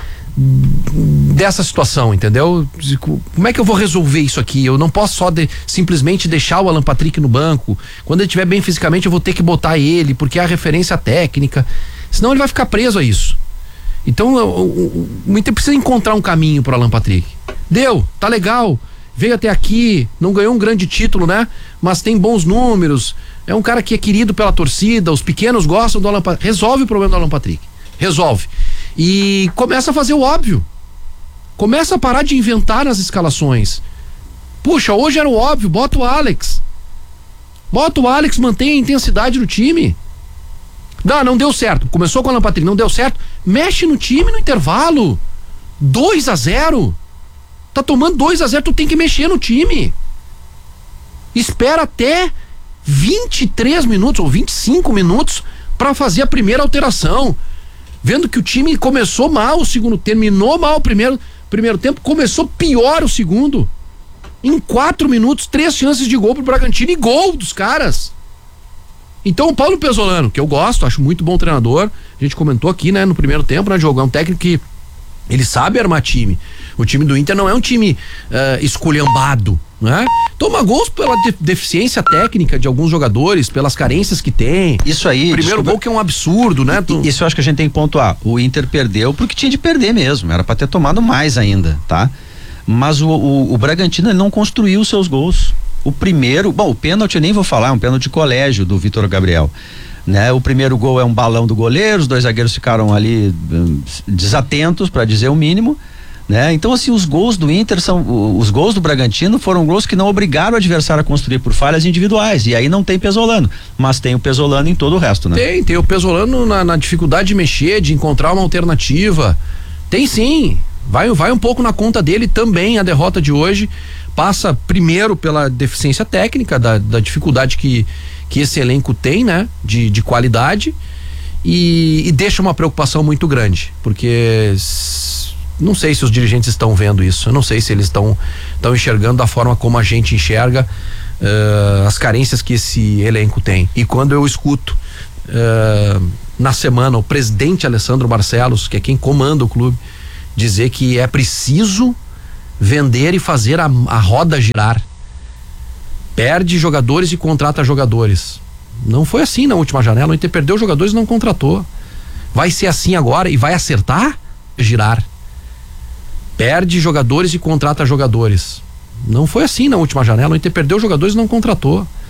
dessa situação, entendeu? Como é que eu vou resolver isso aqui? Eu não posso só de, simplesmente deixar o Alan Patrick no banco. Quando ele estiver bem fisicamente eu vou ter que botar ele, porque é a referência técnica, senão ele vai ficar preso a isso. Então o, o, o Inter precisa encontrar um caminho para o Alan Patrick. Deu, tá legal, veio até aqui, não ganhou um grande título, né? Mas tem bons números, é um cara que é querido pela torcida, os pequenos gostam do Alan Patrick. Resolve o problema do Alan Patrick, resolve. E começa a fazer o óbvio, começa a parar de inventar nas escalações. Puxa, hoje era o óbvio, bota o Alex, bota o Alex, mantém a intensidade do time. Não, não deu certo, começou com o Alan Patrick, não deu certo, mexe no time no intervalo, dois a zero. Tá tomando dois a zero, tu tem que mexer no time. Espera até vinte e três minutos ou vinte e cinco minutos para fazer a primeira alteração. Vendo que o time começou mal o segundo, terminou mal o primeiro, primeiro tempo, começou pior o segundo. Em quatro minutos, três chances de gol pro Bragantino e gol dos caras. Então o Paulo Pesolano, que eu gosto, acho muito bom treinador, a gente comentou aqui, né, no primeiro tempo, né, Diogo, é um técnico que ele sabe armar time. O time do Inter não é um time uh, esculhambado, né? Toma gols pela de- deficiência técnica de alguns jogadores, pelas carências que tem. Isso aí. Primeiro desculpa, gol que é um absurdo, né? Tu... Isso eu acho que a gente tem que pontuar. O Inter perdeu porque tinha de perder mesmo. Era pra ter tomado mais ainda, tá? Mas o, o, o Bragantino ele não construiu os seus gols. O primeiro, bom, o pênalti eu nem vou falar, é um pênalti de colégio do Vitor Gabriel. Né? O primeiro gol é um balão do goleiro, os dois zagueiros ficaram ali hum, desatentos, para dizer o mínimo, né? Então assim, os gols do Inter são, os gols do Bragantino foram gols que não obrigaram o adversário a construir por falhas individuais, e aí não tem Pesolano, mas tem o Pesolano em todo o resto, né? Tem, tem o Pesolano na, na dificuldade de mexer, de encontrar uma alternativa, tem sim, vai, vai um pouco na conta dele também a derrota de hoje, passa primeiro pela deficiência técnica, da, da dificuldade que que esse elenco tem, né, de, de qualidade, e, e deixa uma preocupação muito grande, porque s- não sei se os dirigentes estão vendo isso, eu não sei se eles estão estão enxergando da forma como a gente enxerga uh, as carências que esse elenco tem. E quando eu escuto uh, na semana o presidente Alessandro Barcelos, que é quem comanda o clube, dizer que é preciso vender e fazer a, a roda girar, perde jogadores e contrata jogadores. Não foi assim na última janela. O Inter perdeu jogadores e não contratou. Vai ser assim agora e vai acertar? Girar. Perde jogadores e contrata jogadores. Não foi assim na última janela. O Inter perdeu jogadores e não contratou.